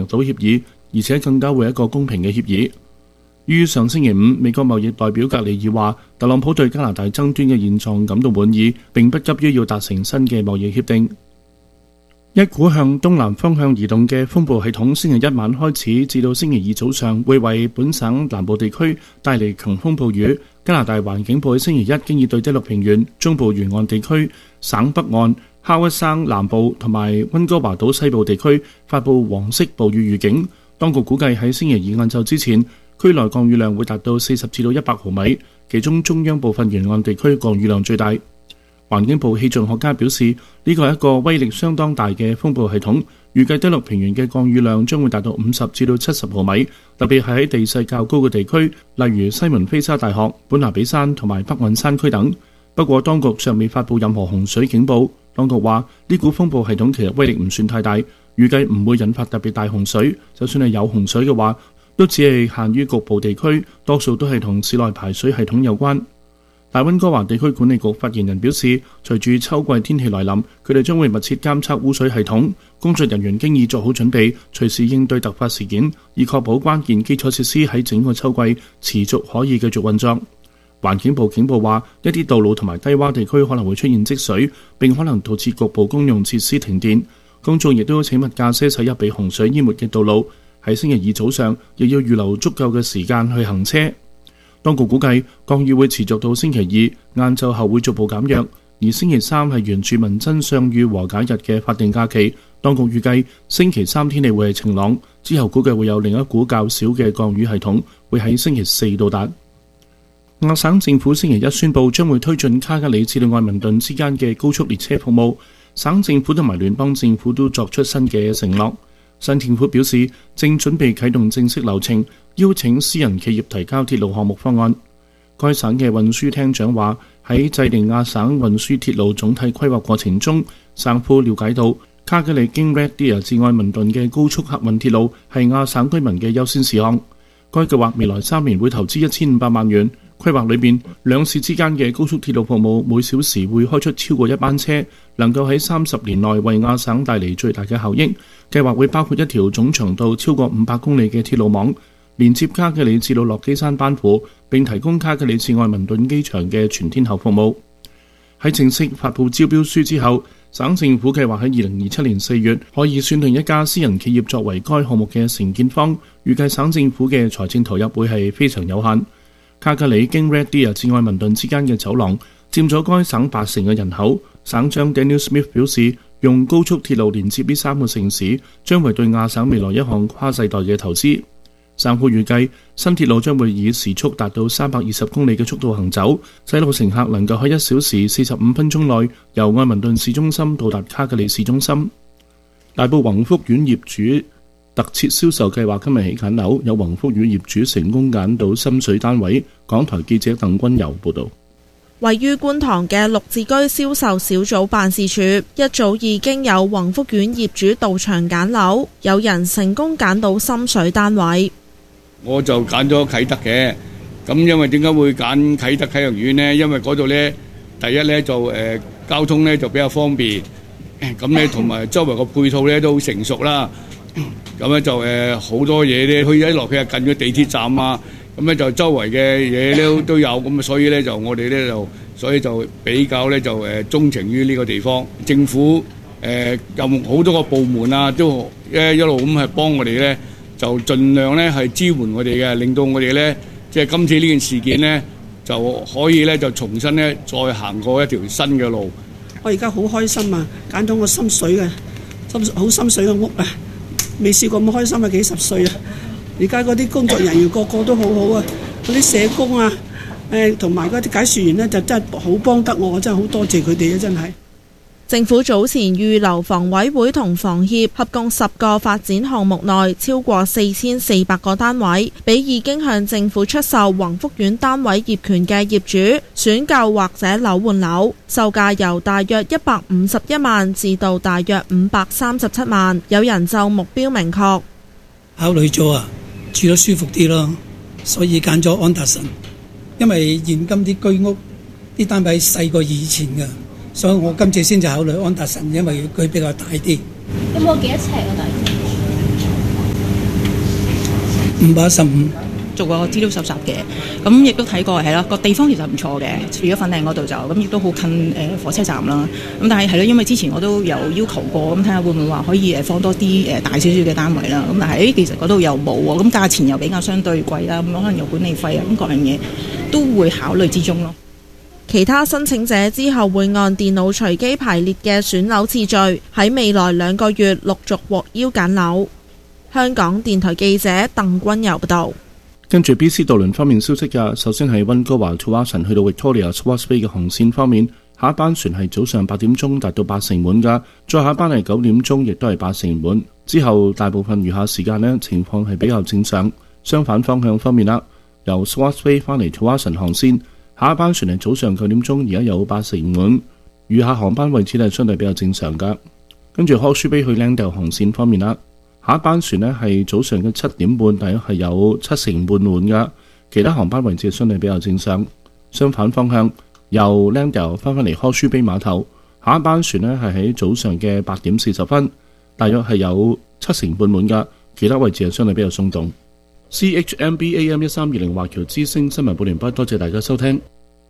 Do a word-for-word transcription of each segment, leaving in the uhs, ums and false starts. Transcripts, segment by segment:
到協議，而且更加會係一個公平嘅協議。於上星期五，美國貿易代表格里爾話，特朗普對加拿大爭端嘅現狀感到滿意，並不急於要達成新嘅貿易協定。一股向東南方向移動嘅風暴系統星期一晚開始，至到星期二早上，會為本省南部地區帶嚟強風暴雨。加拿大環境部喺星期一經已對低陸平原、中部沿岸地區、省北岸、哈屈省南部同埋溫哥華島西部地區發布黃色暴雨預警。當局估計喺星期二晏晝之前，區內降雨量會達到四十至到一百毫米，其中中央部分沿岸地區降雨量最大。環境部氣象學家表示，呢個係一個威力相當大嘅風暴系統，預計低陸平原嘅降雨量將會達到五十至到七十毫米，特別係喺地勢較高嘅地區，例如西門菲沙大學、本拿比山同埋北岸山區等。不過，當局尚未發布任何洪水警報。當局話，呢股風暴系統其實威力唔算太大，預計唔會引發特別大洪水。就算係有洪水嘅話，都只係限於局部地區，多數都係同市內排水系統有關。大溫哥華地區管理局發言人表示，隨住秋季天氣來臨，佢哋將會密切監測污水系統，工作人員經已做好準備，隨時應對突發事件，以確保關鍵基礎設施喺整個秋季持續可以繼續運作。環境部警報話，一啲道路同埋低洼地區可能會出現積水，並可能導致局部公用設施停電。公眾亦都請勿駕駛駛入被洪水淹沒嘅道路。喺星期二早上，亦要預留足夠嘅時間去行車。當局估計降雨會持續到星期二晏晝後會逐步減弱，而星期三係原住民真相與和解日嘅法定假期。當局預計星期三天氣會係晴朗，之後估計會有另一股較少嘅降雨系統會喺星期四到達。亞省政府星期一宣布將會推進卡加里至到愛民頓之間嘅高速列車服務，省政府同埋聯邦政府都作出新嘅承諾。省政府表示正準備啟動正式流程，邀請私人企業提交鐵路項目方案。該省嘅運輸廳長話，喺制定亞省運輸鐵路總體規劃過程中，省府了解到卡加里經 Red Deer 至愛民頓嘅高速客運鐵路係亞省居民嘅優先事項。該計劃未來三年會投資一千五百萬元。規劃裏面，兩市之間嘅高速鐵路服務每小時會開出超過一班車，能夠喺三十年內為亞省帶嚟最大嘅效益。計劃會包括一條總長度超過五百公里嘅鐵路網，連接卡加里至到落基山班夫，並提供卡加里至愛民頓機場嘅全天候服務。喺正式發布招標書之後，省政府計劃喺二零二七年四月可以選定一家私人企業作為該項目嘅承建方，預計省政府嘅財政投入會係非常有限。卡加里經 Red Deer 至愛民頓之間嘅走廊佔咗該省八成嘅人口。省長 Daniel Smith 表示，用高速鐵路連接呢三個城市，將會對亞省未來一項跨世代嘅投資。省府預計新鐵路將會以時速達到三百二十公里嘅速度行走，使到乘客能夠喺一小時四十五分鐘內由愛民頓市中心到達卡加里市中心。大埔宏福苑業主特設銷售計劃今日起揀樓，有宏福苑業主成功揀到心水單位。港台記者鄧君柔報道。 位於觀塘嘅綠置居銷售小組辦事處一早已經有宏福苑業主到場揀樓，有人成功揀到心水單位。 我就揀咗啟德嘅，咁因為點解會揀啟德啟洋苑呢？因為嗰度呢，第一呢就誒、呃、交通呢就比較方便，咁呢同埋周圍個配套呢都好成熟啦。咁咧就誒好多嘢咧，去一落去係近咗地鐵站啊，咁咧就周圍嘅嘢都都有，咁啊所以咧就我哋咧就所以就比較咧就誒鍾情於呢個地方。政府誒有好多個部門啊，都一一路咁係幫我哋咧，就盡量咧係支援我哋嘅，令到我哋咧即係今次呢件事件咧就可以咧就重新咧再行過一條新嘅路。 我而家好開心啊，揀到我心水嘅心好心水嘅屋啊！未試過咁開心啊！幾十歲啊！而家嗰啲工作人員個個都好好啊，嗰啲社工啊，誒同埋嗰啲解說員呢，就真係好幫得我，我真係好多謝佢哋啊！真係。 政府早前預留房委會同房協合共十個發展項目內超過四千四百個單位，俾已經向政府出售宏福苑單位業權嘅業主選購或者樓換樓，售價由大約一百五十一萬至到大約五百三十七萬。有人就目標明確， 考慮咗啊，住得舒服啲咯，所以揀咗安達臣，因為現今啲居屋啲單位細過以前㗎。所以我今次先就考慮安達臣，因為佢比較大啲。 有冇幾多尺啊？大概五百一十五。 做過資料搜集嘅，咁亦都睇過係啦，個地方其實唔錯嘅，除咗粉嶺嗰度就咁，亦都好近誒、呃、火車站啦。咁但係係咯，因為之前我都有要求過，咁睇下會唔會話可以誒放多啲誒大少少嘅單位啦。咁但係其實嗰度又冇喎，咁價錢又比較相對貴啦，咁可能有管理費啊，咁各樣嘢都會考慮之中咯。 其他申請者之後會按電腦隨機排列嘅選樓次序，喺未來兩個月陸續獲邀揀樓。香港電台記者鄧君柔報道。 跟住 B C 渡輪方面消息嘅，首先係溫哥華 Tsawwassen 去到 Victoria Swartz Bay 嘅航線方面，下一班船係早上八點鐘達到八成滿㗎，再下一班係九點鐘，亦都係八成滿。之後大部分餘下時間呢，情況係比較正常。相反方向方面啦，由 Swartz Bay 翻嚟 Tsawwassen 航線，下一班船係早上九點鐘，而家有八成滿，餘下航班位置係相對比較正常㗎。跟住 Horseshoe Bay 去 Langdale 航線方面啦。下一班船呢係早上嘅七點半，大約係有七成半滿㗎。其他航班位置相對比較正常。相反方向，由 Langdale 翻返嚟 Horseshoe Bay 碼頭，下一班船呢係喺早上嘅八點四十分，大約係有七成半滿㗎。其他位置係相對比較鬆動。C H M B A M 一三二零華僑之聲新聞報完畢，多謝大家收聽。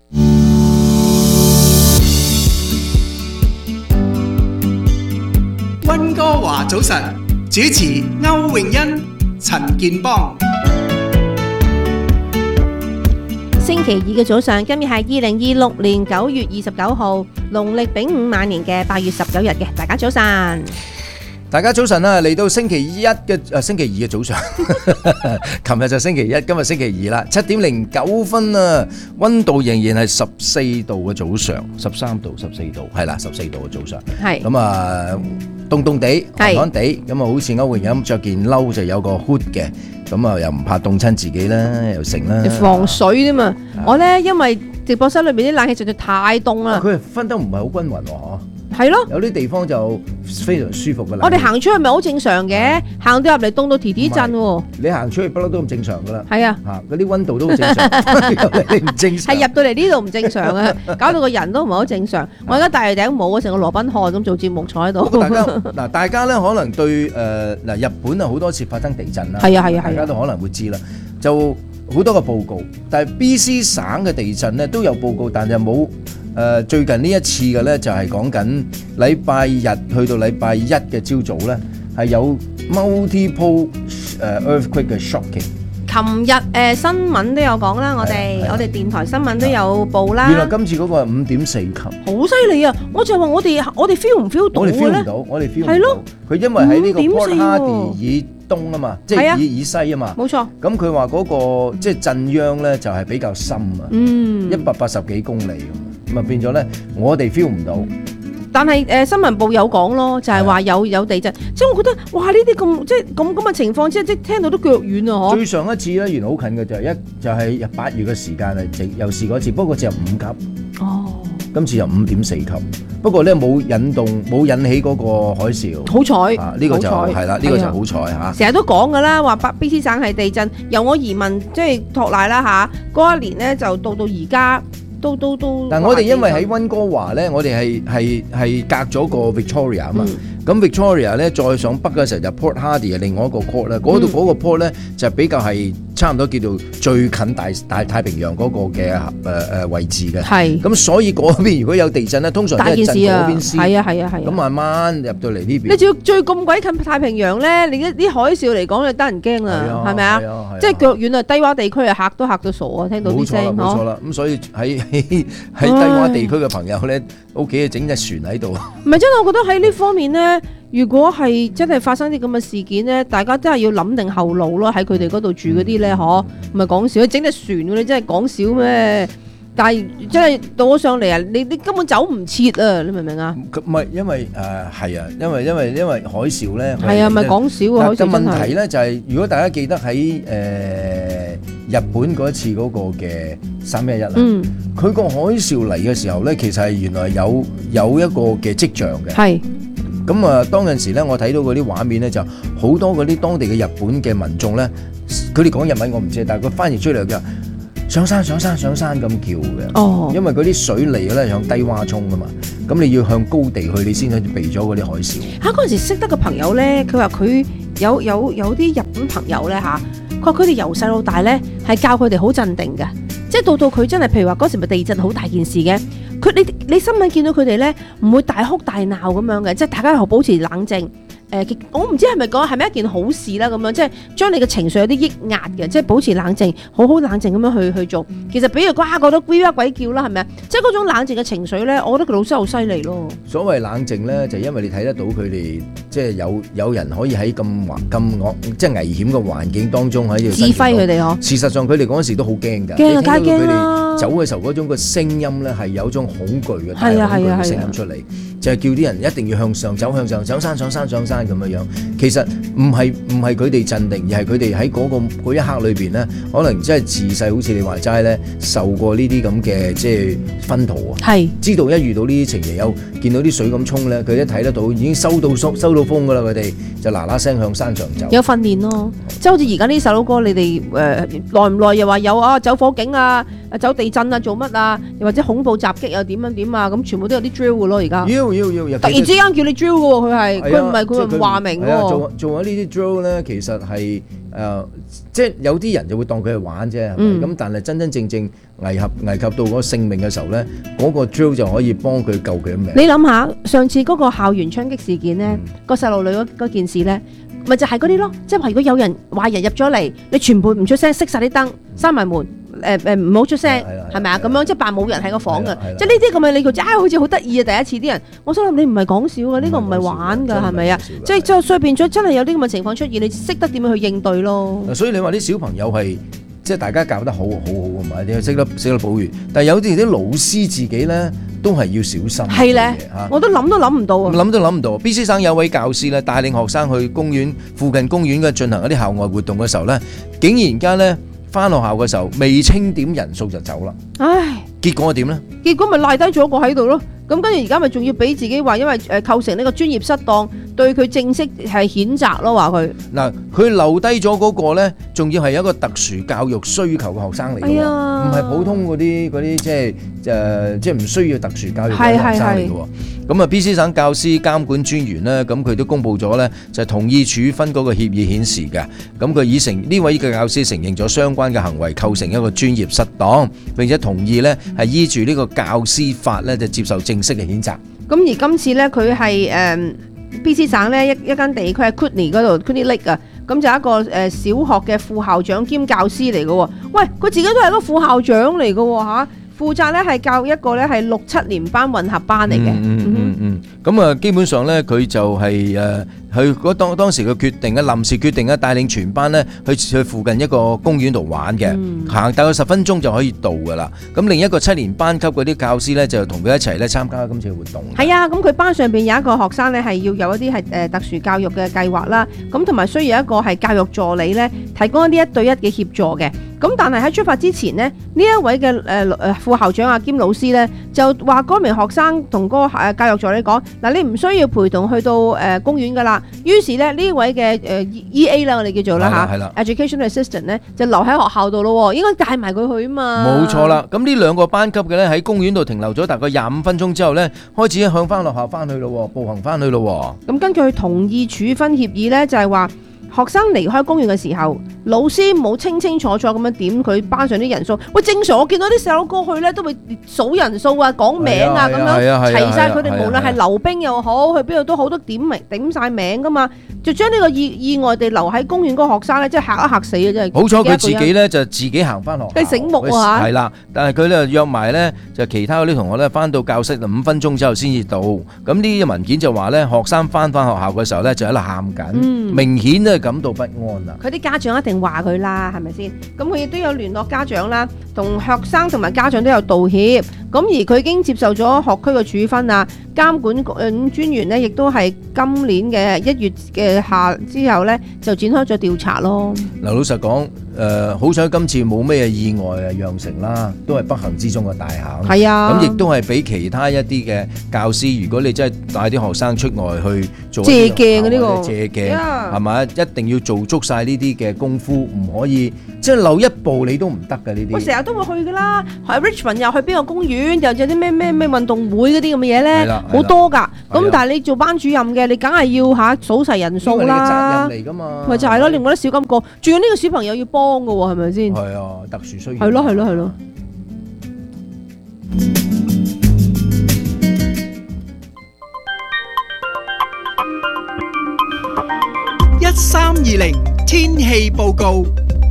溫哥華早晨。主持歐詠欣、陳健邦。 星期二嘅早上，今日係二零二六年九月二十九號，農曆丙午晚年嘅八月十九日嘅，大家早晨。 大家早晨啊！嚟到星期一嘅誒星期二嘅早上，琴日就星期一，今日星期二啦，七點零九分啊，溫度仍然係十四度嘅早上，十三度、十四度，係啦，十四度嘅早上。係咁啊，凍凍地、寒寒地，咁啊，好似歐詠欣咁着件褸就有個 hood 嘅，咁啊又唔怕凍親自己啦，又成啦。 防水啫嘛，我咧因為直播室裏邊啲冷氣實在太凍啦。 佢分得唔係好均勻喎。 係咯， 有啲地方就非常舒服嘅啦。 我哋行出去咪好正常嘅，行到入嚟凍到提提震喎。 你行出去不嬲都咁正常噶啦。 係啊， 嚇嗰啲溫度都好正常，你唔正常。 係入到嚟呢度唔正常啊，搞到個人都唔係好正常。我而家戴住頂帽，成個羅賓漢咁做節目坐喺度。 大家嗱，大家咧可能對誒嗱日本啊好多次發生地震啦。 係啊係啊係啊，大家都可能會知啦，就好多個報告，但係 B C 省嘅地震咧都有報告，但係冇。誒、呃、最近呢一次嘅咧就係講緊禮拜日去到禮拜一嘅朝早咧係有 multiple 誒 earthquake 嘅 shocking。 琴日誒、呃、新聞都有講啦，我哋我哋電台新聞都有報啦。 原來今次嗰個係五點四級， 好犀利啊！我就話我哋我哋 feel 唔 feel 到咧？我哋 feel 唔到， 我哋 feel 唔到。 係咯， 佢因為喺呢個 Port Hardy 以東啊嘛，即係以以西啊嘛。冇錯。咁佢話嗰個即係震央咧就係比較深啊，嗯，一百八十幾公里咁，咁啊變咗咧我哋 feel 唔到。 但係誒、呃、新聞部有講咯，就係、是、話有有地震，即係我覺得哇呢啲咁即係咁咁嘅情況之下，即係聽到都腳軟啊！嗬。最上一次咧，原來好近嘅就係一就係、是、八月嘅時間係又試過一次，不過只有五級。哦。今次有五點四級，不過咧冇引動冇引起嗰個海嘯。好彩。啊，呢、這個就係啦，呢、這個就好彩嚇。 成日都講㗎啦，話北 B C 省係地震，由我移民即係托賴啦嚇，嗰一年咧就到到而家。都都都， 但我哋因為喺溫哥華咧，我哋係係係隔咗個 Victoria 啊嘛。咁、嗯、Victoria 咧再上北嘅時候就 Port Hardy 係另外一個 port 咧，嗰度嗰個 port 咧就比較係差唔多叫做最近大大太平洋嗰個嘅誒誒位置嘅。係。咁所以嗰邊如果有地震咧，通常都係震嗰邊先。係啊係啊係。咁慢慢入到嚟呢邊。你仲要最咁鬼近太平洋咧，你一啲海嘯嚟講，你得人驚啦，係咪啊？即係腳遠啊，低窪地區啊，嚇都嚇到傻啊！聽到啲聲，冇錯啦，咁所以喺喺低窪地區嘅朋友咧，屋企整隻船喺度。唔係真係，我覺得喺呢方面咧，如果係真係發生啲咁嘅事件咧，大家真係要諗定後路咯。喺佢哋嗰度住嗰啲咧，嗬、嗯，唔係講笑，整隻船你真係講笑咩？但係真係到咗上嚟啊，你你根本走唔切啊！你明唔明啊？ 唔係因為誒係啊，因為因為因為海嘯咧， 係啊，唔係講笑啊！海嘯真係。 個問題咧就係、是，如果大家記得喺誒、呃、日本嗰一次嗰個嘅三一一啊，佢個海嘯嚟嘅時候咧，其實係原來有有一個嘅跡象嘅。係。咁啊，當陣時咧，我睇到嗰啲畫面咧，就好多嗰啲當地嘅日本嘅民眾咧，佢哋講日文我唔知，但係佢翻譯出嚟嘅。上山上山上山咁叫嘅，哦，因為嗰啲水嚟咧向低窪衝噶嘛，咁你要向高地去，你先可以避咗嗰啲海嘯。嚇、啊！嗰陣時識得個朋友咧，佢話佢有有有啲日本朋友咧嚇， 佢話佢哋由細到大咧係教佢哋好鎮定嘅，即係到到佢真係譬如話嗰時咪地震好大件事嘅，佢你你新聞見到佢哋咧唔會大哭大鬧咁樣嘅，即係大家又保持冷靜。誒，我唔知係咪講係咪一件好事啦咁樣，即係將你嘅情緒有啲抑壓嘅，即係保持冷靜，好好冷靜咁樣去去做。其實比如瓜個都鬼哇鬼叫啦，係咪啊？即係嗰種冷靜嘅情緒咧，我覺得佢老師好犀利咯。 所謂冷靜咧，就因為你睇得到佢哋，即係有有人可以喺咁環咁惡即係危險嘅環境當中喺度指揮佢哋嗬。 事實上佢哋嗰陣時都好驚㗎， 驚啊！ 你聽到佢驚啦！ 哋走嘅時候嗰種個聲音咧係有種恐懼嘅， 係啊係啊嘅聲音出嚟，就係叫啲人一定要向上走，向上上山上山上山咁樣樣。其實唔係唔係佢哋鎮定，而係佢哋喺嗰個嗰一刻裏邊咧，可能真係自細好似你話齋咧，受過呢啲咁嘅即係薰陶啊， 係知道一遇到呢啲情形，有見到啲水咁衝咧，佢一睇得到已經收到收收到風㗎啦，佢哋就嗱嗱聲向山上走。 有訓練咯，即係好似而家呢首歌，你哋誒耐唔耐又話有啊走火警啊、走地震啊、做乜啊，又或者恐怖襲擊啊點樣點啊，咁全部都有啲 drill 㗎咯，而家。 要要要， 突然之間叫你 drill 㗎喎，佢係佢唔係佢唔話明喎。 做做緊呢啲 drill 咧，其實係誒、呃，即係有啲人就會當佢係玩啫，係咪？咁、嗯、但係真真正正危及危及到嗰個性命嘅時候咧，嗰、嗰個 drill 就可以幫佢救佢嘅命。 你諗下，上次嗰個校園槍擊事件咧，嗯、個細路女嗰件事咧，咪就係嗰啲咯，即係話如果有人壞人入咗嚟，你全部唔出聲，熄晒啲燈，閂埋門。誒誒唔好出聲，係咪啊？咁樣即係扮冇人喺個房嘅，即係呢啲咁嘅你佢啊，好似好得意啊！第一次啲人，我想諗你唔係講笑嘅，呢個唔係玩㗎，係咪啊？即係就所以變咗真係有啲咁嘅情況出現，你識得點樣去應對咯。 所以你話啲小朋友係即係大家教得好好好㗎嘛，你識得識得保護，但係有啲啲老師自己咧都係要小心。 係咧，我都諗都諗唔到啊！ 諗都諗唔到。B C 省有位教師咧帶領學生去公園附近公園嘅進行一啲校外活動嘅時候咧，竟然間咧。翻學校嘅時候未清點人數就走啦， 唉， 結果係點咧？ 結果咪賴低咗個喺度咯。咁跟住而家咪仲要俾自己話，因為誒構成呢個專業失當，對佢正式係譴責咯，話佢嗱，佢留低咗嗰個咧，仲要係一個特殊教育需求嘅學生嚟嘅，唔係普通嗰啲嗰啲即係誒即係唔需要特殊教育嘅學生嚟嘅。咁啊，B C 省教師監管專員咧，咁佢都公布咗咧，就係同意處分嗰個協議顯示嘅。咁佢已承呢位嘅教師承認咗相關嘅行為構成一個專業失當，並且同意咧係依住呢個教師法咧就接受正式嘅譴責。 咁而今次咧，佢係誒 B C 省咧一一間地區喺 Kootenay 嗰度 Kootenay Lake 啊，咁就一個誒小學嘅副校長兼教師嚟嘅喎。喂，佢自己都係一個副校長嚟嘅喎嚇。負責咧係教一個咧係六七年班混合班嚟嘅。 嗯嗯嗯。咁啊，基本上咧佢就係誒去嗰當當時嘅決定咧，臨時決定咧，帶領全班咧去去附近一個公園度玩嘅，行大概十分鐘就可以到噶啦。咁另一個七年班級嗰啲教師咧就同佢一齊咧參加今次嘅活動。係啊，咁佢班上邊有一個學生咧係要有一啲係誒特殊教育嘅計劃啦，咁同埋需要一個係教育助理咧提供一啲一對一嘅協助嘅。咁但係喺出發之前呢，呢一位嘅誒誒副校長阿兼老師咧就話嗰名學生同嗰個誒教育助理講，嗱，你唔需要陪同去到誒公園噶啦。於是咧呢位嘅誒 E A 啦，我哋叫做啦嚇 ，Education Assistant 咧就留喺學校度咯，應該帶埋佢去啊嘛。 冇錯啦，咁呢兩個班級嘅咧喺公園度停留咗大概廿五分鐘之後咧，開始向翻學校翻去咯，步行翻去咯。 咁根據同意處分協議咧，就係話學生離開公園嘅時候，老師冇清清楚楚咁樣點佢班上啲人數。喂，正常我見到啲細佬哥去咧，都會數人數啊、講名啊咁樣，齊晒佢哋，無論係溜冰又好，去邊度都好，都點名點晒名噶嘛。就將呢個意意外地留喺公園嗰個學生咧，真係嚇一嚇死啊！真係。好彩佢自己咧就自己行翻學校。 佢醒目啊嚇。 係啦，但係佢咧約埋咧就其他嗰啲同學咧翻到教室五分鐘之後先至到。咁呢啲文件就話咧，學生翻翻學校嘅時候咧就喺度喊緊，明顯咧感到不安啦。 佢啲家長一定話佢啦，係咪先？咁佢亦都有聯絡家長啦，同學生同埋家長都有道歉。咁而佢已經接受咗學區嘅處分啊，監管專員呢亦都係今年嘅一月嘅下之後呢，就展開咗調查咯。 嗱，老實講， 誒好彩今次冇咩意外啊釀成啦，都係不幸之中嘅大幸。 係啊， 咁亦都係俾其他一啲嘅教師，如果你真係帶啲學生出外去做借鏡嘅呢個借鏡 Yeah 係咪？一定要做足晒呢啲嘅功夫，唔可以即係漏一步你都唔得嘅呢啲。 我成日都會去㗎啦，喺 Richmond 又去邊個公園，又有啲咩咩咩運動會嗰啲咁嘅嘢咧，好多㗎。咁但係你做班主任嘅，你梗係要嚇數齊人數啦。 責任嚟㗎嘛。 咪就係咯，你覺得少咁個，仲有呢個小朋友要幫㗎喎，係咪先？ 係啊，特殊需要。 係咯係咯係咯。 一三二零天氣報告。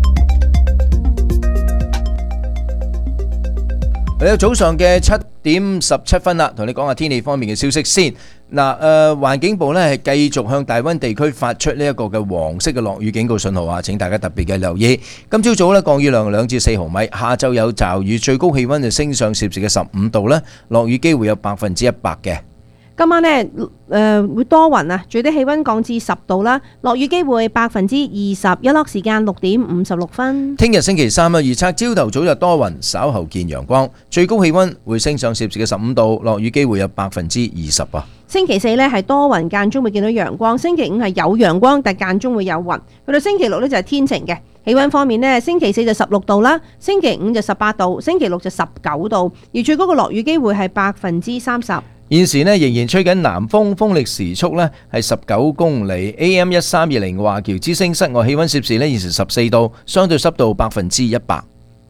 嚟到早上嘅七點十七分啦，同你講下天氣方面嘅消息先。嗱，誒環境部呢係繼續向大溫地區發出呢一個嘅黃色嘅落雨警告信號啊！請大家特別嘅留意。今朝早呢降雨量兩至四毫米，下晝有驟雨，最高氣溫就升上攝氏嘅十五度呢，落雨機會有百分之一百嘅。 今晚呢誒、呃、會多雲啊，最低氣溫降至十度啦，落雨機會百分之二十，日落時間六點五十六分。 聽日星期三啊，預測朝頭早就多雲，稍後見陽光，最高氣溫會升上攝氏嘅十五度，落雨機會有百分之二十啊。 星期四呢係多雲，間中會見到陽光，星期五係有陽光，但間中會有雲。去到星期六呢就係天晴嘅。氣溫方面呢，星期四就十六度啦，星期五就十八度，星期六就十九度，而最高嘅落雨機會係百分之三十。 現時呢仍然吹緊南風，風力時速呢係十九公里。A M 一三二零華僑之聲室外氣溫攝氏呢現時十四度，相對濕度百分之一百。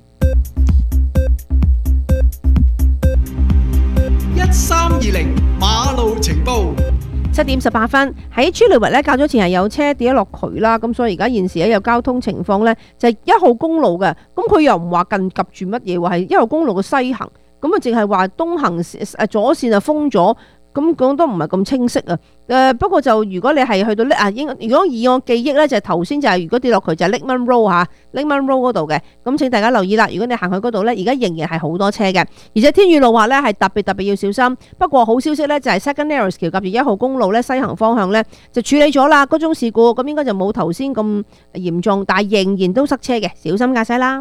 一三二零馬路情報。 七點十八分喺朱利圍呢，較早前係有車跌咗落渠啦，咁所以而家現時咧有交通情況呢，就係一號公路嘅，咁佢又唔話近及住乜嘢，話係一號公路嘅西行。咁啊，淨係話東行誒左線就封咗，咁講都唔係咁清晰啊。誒不過就如果你係去到呢啊，應如果以我記憶咧，就係頭先就係如果跌落去就係 Lakeman Road 嚇 Lakeman Road 嗰度嘅。咁請大家留意啦，如果你行去嗰度咧，而家仍然係好多車嘅，而且天雨路滑咧係特別特別要小心。不過好消息咧就係 Second Narrows 橋夾住一號公路咧西行方向咧就處理咗啦，嗰種事故咁應該就冇頭先咁嚴重，但係仍然都塞車嘅，小心駕駛啦。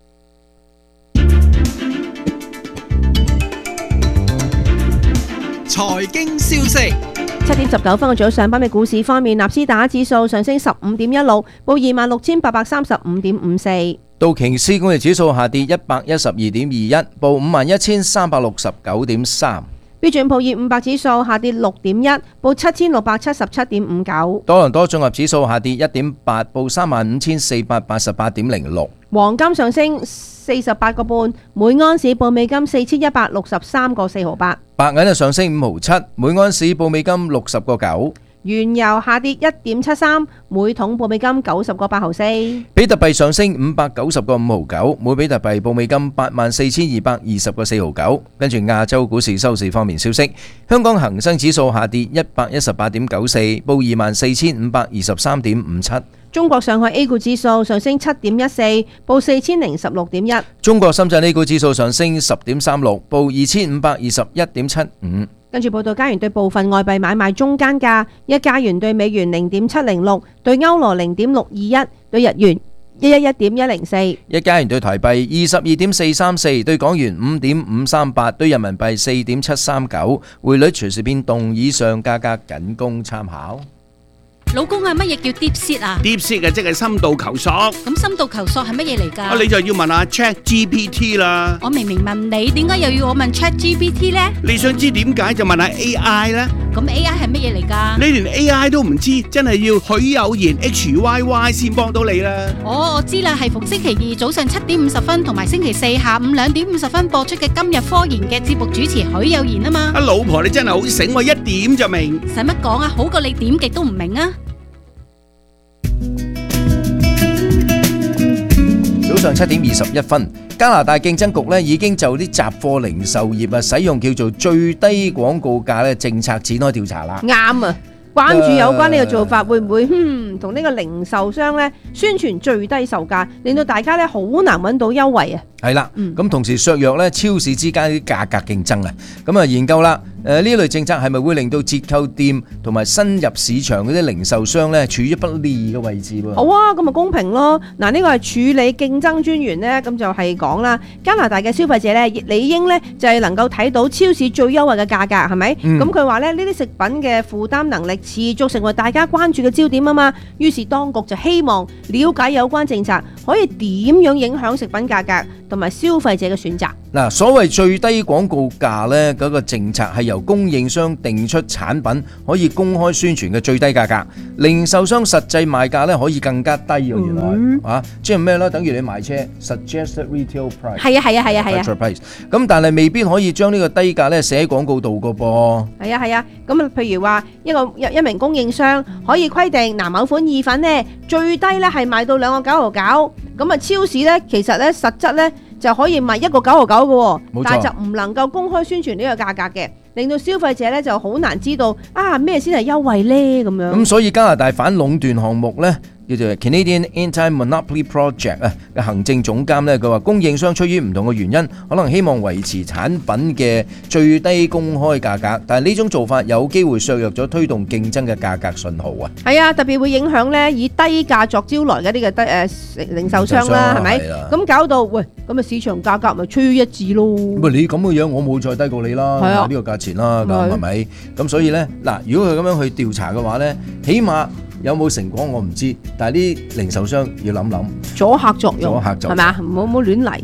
財經消息。 七點十九分嘅早上，北美股市方面，納斯達克指數上升十五點一六，報二萬六千八百三十五點五四。 道瓊斯工業指數下跌一百一十二點二一，報五萬一千三百六十九點三。 標準普爾五百指數下跌六點一，報七千六百七十七點五九。 多倫多綜合指數下跌一點八，報三萬五千四百八十八點零六。 黃金上升四十八個半，每安士報美金四千一百六十三個四毫八。 白銀就上升五毫七，每安士報美金六十個九。 原油下跌一點七三，每桶報美金九十個八毫四。 比特幣上升五百九十個五毫九，每比特幣報美金八萬四千二百二十個四毫九。跟住亞洲股市收市方面消息，香港恒生指數下跌一百一十八點九四，報二萬四千五百二十三點五七。 中國上海 A 股指數上升七點一四，報四千零十六點一。 中國深圳 A 股指數上升十點三六，報二千五百二十一點七五。 跟住報道，加元對部分外幣買賣中間價：一加元對美元零點七零六，對歐羅零點六二一，對日元一一一點一零四。 一加元對台幣二十二點四三四，對港元五點五三八，對人民幣四點七三九。匯率隨時變動，以上價格僅供參考。 老公啊，乜嘢叫 deep sea 啊 ？deep sea 嘅即係深度求索。 咁深度求索係乜嘢嚟㗎？ 啊，你就要問下 Chat G P T 啦。 我明明問你，點解又要我問 Chat G P T 呢？ 你想知點解就問下 A I 啦。 咁 A I 係乜嘢嚟㗎？ 你連 A I 都唔知，真係要許有言 H Y Y 先幫到你啦。 哦，我知啦，係逢星期二早上七點五十分同埋星期四下午兩點五十分播出嘅今日科研嘅節目主持許有言啊嘛。 啊，老婆你真係好醒喎，一點就明。 使乜講啊？好過你點極都唔明啊！ 早上七點二十一分，加拿大競爭局咧已經就啲雜貨零售業啊使用叫做最低廣告價咧政策展開調查啦。 啱啊！關注有關呢個做法會唔會嗯同呢個零售商咧宣傳最低售價，令到大家咧好難揾到優惠啊！ 係啦， 嗯咁同時削弱咧超市之間啲價格競爭啊。咁啊研究啦，誒呢類政策係咪會令到折扣店同埋新入市場嗰啲零售商咧處於不利嘅位置喎？ 好啊，咁咪公平咯。嗱，呢個係處理競爭專員呢，咁就係講啦，加拿大嘅消費者咧理應咧就係能夠睇到超市最優惠嘅價格，係咪？ 嗯咁佢話咧呢啲食品嘅負擔能力持續成為大家關注嘅焦點啊嘛。於是當局就希望了解有關政策可以點樣影響食品價格同埋消費者嘅選擇。 嗱，所謂最低廣告價呢，嗰個政策係由供應商定出產品可以公開宣傳嘅最低價格，零售商實際賣價呢可以更加低喎。原來、 嗯、 啊，即係咩呢？等於你買車 suggested retail price， 係啊係啊係啊係啊 price，咁但係未必可以將呢個低價呢寫喺廣告度㗎噃。 係啊係啊，咁啊譬如話一個一一名供應商可以規定嗱某款意粉呢最低呢係賣到兩個九毫九，咁啊超市呢其實呢實質呢就可以賣一個九毫九嘅，但係就唔能夠公開宣傳呢個價格嘅，令到消費者咧就好難知道啊咩先係優惠呢咁樣。 咁所以加拿大反壟斷項目呢，叫做 Canadian Anti-Monopoly Project 啊嘅行政總監呢，佢話供應商出於唔同嘅原因，可能希望維持產品嘅最低公開價格，但係呢種做法有機會削弱咗推動競爭嘅價格信號啊。 係啊，特別會影響咧以低價作招來嘅呢個低誒零售商啦，係咪？咁搞到喂，咁啊市場價格咪趨於一致咯。 喂，你咁嘅樣，我冇再低過你啦，呢個價錢啦，咁係咪？咁所以咧，嗱，如果佢咁樣去調查嘅話咧，起碼有冇成果我唔知，但係啲零售商要諗諗阻嚇作用， 阻嚇作用係咪啊？唔好唔好亂嚟。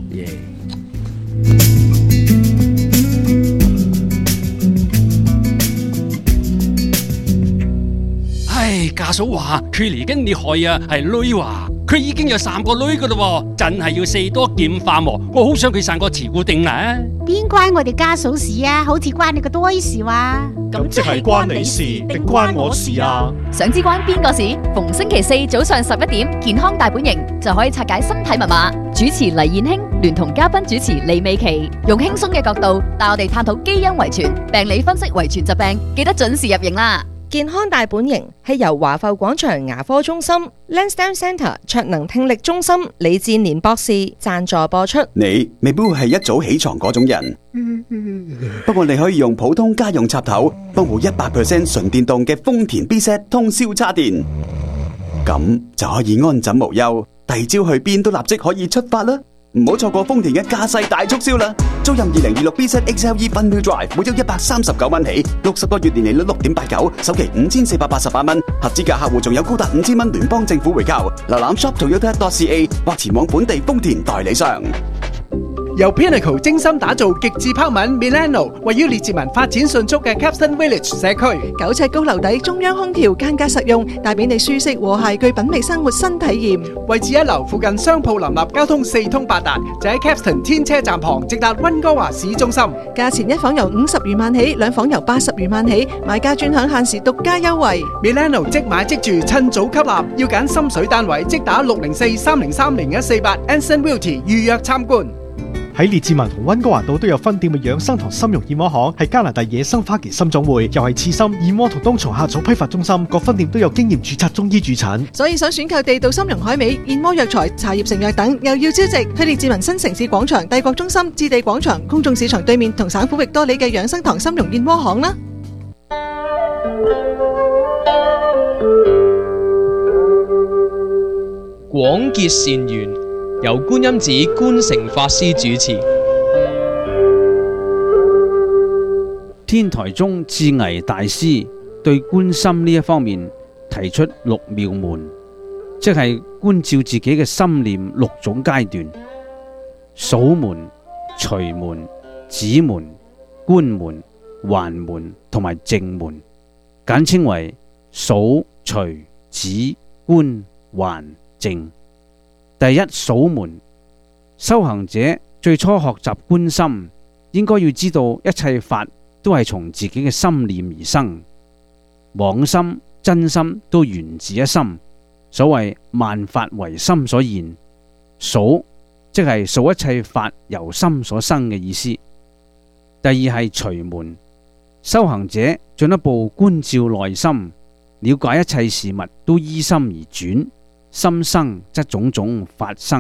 唉，家嫂話佢嚟緊厲害啊，係女話。佢已經有三個女噶啦，真係要四多劍化喎。我好想佢生個慈固定啦。 邊關我哋家嫂事啊？好似關你個多事話。 咁即係關你事定關我事啊？ 想知關邊個事？逢星期四早上十一點，健康大本營就可以拆解身體密碼。主持黎燕卿聯同嘉賓主持李美琪，用輕鬆嘅角度帶我哋探討基因遺傳、病理分析遺傳疾病，記得準時入營啦。 健康大本營係由華埠廣場牙科中心、Lansdowne Centre 卓能聽力中心李志年博士贊助播出。 你未必會係一早起床嗰種人，不過你可以用普通家用插頭幫補一百 percent 純電動嘅豐田 B Z 通宵叉電，咁就可以安枕無憂，第二朝去邊都立即可以出發啦！唔好錯過豐田嘅駕駛大促銷啦！租任二零二六 B Z X L E Fun Wheel Drive，每周一百三十九蚊起，六十個月年利率六點八九，首期五千四百八十八蚊，合資格客戶仲有高達五千蚊聯邦政府回購。瀏覽 shop toyota dot c a 或前往本地豐田代理商。 由 Pinnacle 精心打造極致拋紋 Milano， 位於列治文發展迅速嘅 Capstan Village 社區， 九尺高樓底中央空調，間隔實用，帶俾你舒適和諧具品味生活新體驗。 位置一樓，附近商鋪林立，交通四通八達，就喺 Capstan 天車站旁，直達溫哥華市中心。 價錢一房由五十餘萬起，兩房由八十餘萬起，買家專享限時獨家優惠。 Milano 即買即住，趁早吸納，要揀心水單位，即打六零四三零三零一四八 Anson Realty 預約參觀。 喺列治文同溫哥華道都有分店嘅養生堂參茸燕窩行，係加拿大野生花旗參種會，又係刺參、燕窩同冬蟲夏草批發中心，各分店都有經驗註冊中醫駐診。 所以想選購地道參茸海味、燕窩藥材、茶葉成藥等，又要超值，去列治文新城市廣場、帝國中心、置地廣場、公眾市場對面同省府域多里嘅養生堂參茸燕窩行啦。 廣結善緣，由觀音寺觀誠法師主持。 天台宗智危大師對觀心呢一方面提出六妙門，即係觀照自己嘅心念六種階段：數門、隨門、止門、觀門、還門同埋淨門，簡稱為數、隨、止、觀、還、淨。第一，數門。修行者最初學習觀心，應該要知道一切法都係從自己嘅心念而生，妄心、真心都源自一心。所謂萬法唯心所現，數即係數一切法由心所生嘅意思。第二係隨門。修行者進一步觀照內心，了解一切事物都依心而轉，心生則種種法生，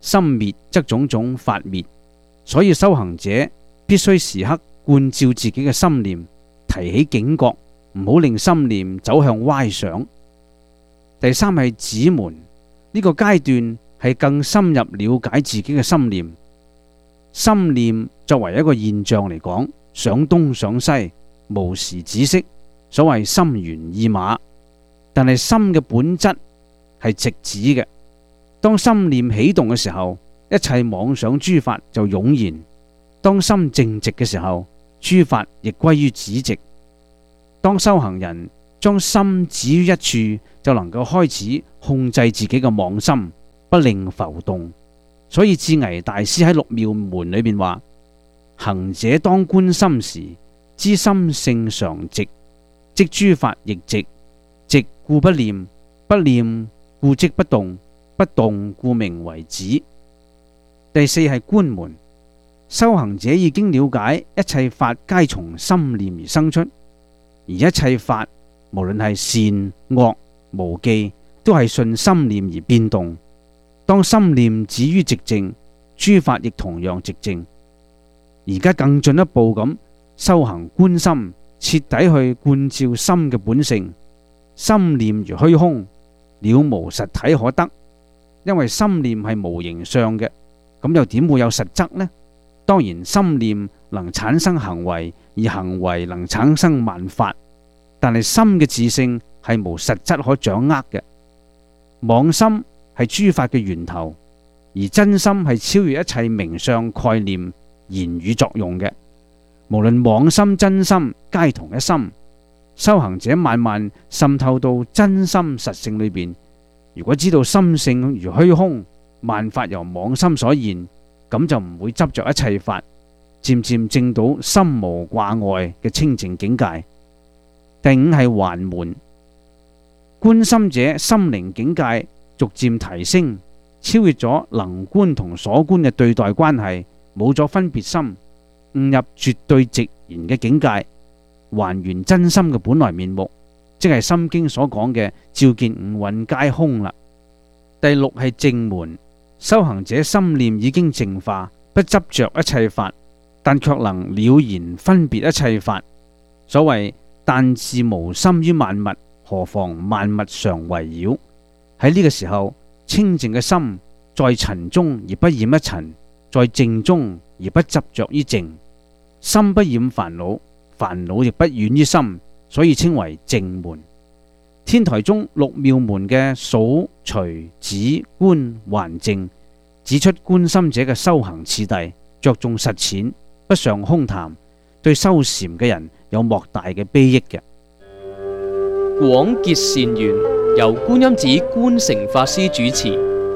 心滅則種種法滅，所以修行者必須時刻觀照自己嘅心念，提起警覺，唔好令心念走向歪想。第三係止門，呢個階段係更深入了解自己嘅心念。心念作為一個現象嚟講，想東想西，無時止息，所謂心猿意馬。但係心嘅本質係直指嘅。當心念起動嘅時候，一切妄想諸法就湧現；當心靜寂嘅時候，諸法亦歸於止寂。當修行人將心止於一處，就能夠開始控制自己嘅妄心，不令浮動。所以智危大師喺六妙門裏面話：行者當觀心時，知心性常寂，即諸法亦寂，寂故不念，不念故即不動，不動故名為止。第四係觀門，修行者已經了解一切法皆從心念而生出，而一切法無論係善惡無記，都係順心念而變動。當心念止於寂靜，諸法亦同樣寂靜。而家更進一步咁修行觀心，徹底去觀照心嘅本性。心念如虛空，了無實體可得，因為心念係無形相嘅，咁又點會有實質呢？當然心念能產生行為，而行為能產生萬法，但係心嘅自性係無實質可掌握嘅。妄心係諸法嘅源頭，而真心係超越一切名相概念言語作用嘅。無論妄心真心皆同一心。修行者慢慢滲透到真心實性裏邊，如果知道心性如虛空，萬法由妄心所現，咁就唔會執着一切法，漸漸證到心無掛礙嘅清淨境界。第五係還門，觀心者心靈境界逐漸提升，超越咗能觀同所觀嘅對待關係，冇咗分別心，悟入絕對寂然嘅境界，還原真心嘅本來面目，即係《心經》所講嘅照見五蘊皆空啦。第六係淨門，修行者心念已經淨化，不執着一切法，但卻能了然分別一切法。所謂但自無心於萬物，何妨萬物常圍繞。喺呢個時候，清淨嘅心在塵中而不染一塵，在淨中而不執着於淨，心不染煩惱，煩惱亦不遠於心，所以稱為淨門。天台宗六妙門嘅數隨止觀還淨，指出觀心者嘅修行次第，着重實踐，不上空談，對修禪嘅人有莫大嘅裨益嘅。 廣結善緣，由觀音寺觀誠法師主持。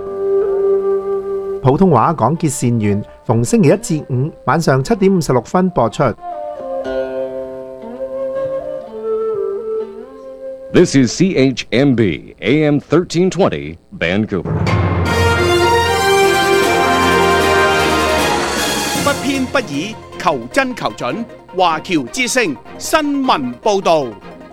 普通話廣結善緣，逢星期一至五晚上七點五十六分播出。 This is C H M B A M thirteen twenty Vancouver。 不偏不倚，求真求準，華僑之聲新聞報導。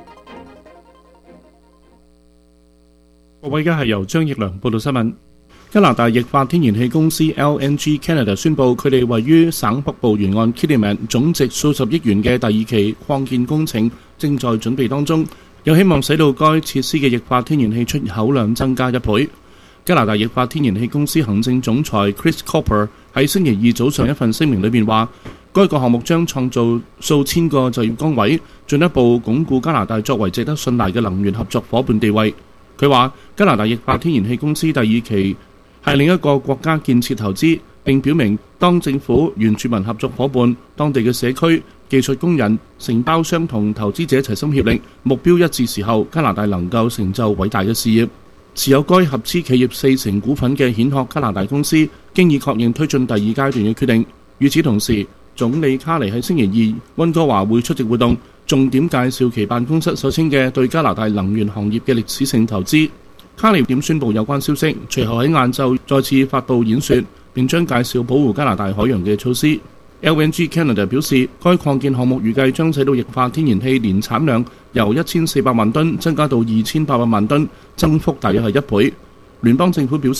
各位，而家係由張奕良報道新聞。加拿大液化天然氣公司 L N G Canada 宣布，佢哋位於省北部沿岸 Kitimat 總值數十億元嘅第二期擴建工程正在準備當中，有希望使到該設施嘅液化天然氣出口量增加一倍。加拿大液化天然氣公司行政總裁 Chris Cooper 喺星期二早上一份聲明裏面話，該個項目將創造數千個就業崗位，進一步鞏固加拿大作為值得信賴嘅能源合作伙伴地位。佢話加拿大液化天然氣公司第二期係另一個國家建設投資，並表明當政府、原住民合作伙伴、當地嘅社區、技術工人、承包商同投資者齊心協力，目標一致時候，加拿大能夠成就偉大嘅事業。持有該合資企業四成股份嘅蜆殼加拿大公司，經已確認推進第二階段嘅決定。與此同時，總理卡尼喺星期二溫哥華會出席活動，重點介紹其辦公室所稱嘅對加拿大能源行業嘅歷史性投資。卡尼點宣佈有關消息，隨後喺晏晝再次發佈演說，並將介紹保護加拿大海洋嘅措施。L N G Canada 表示，該擴建項目預計將使到液化天然氣年產量由一千四百萬噸增加到二千八百萬噸，增幅大約係一倍。聯邦政府表示，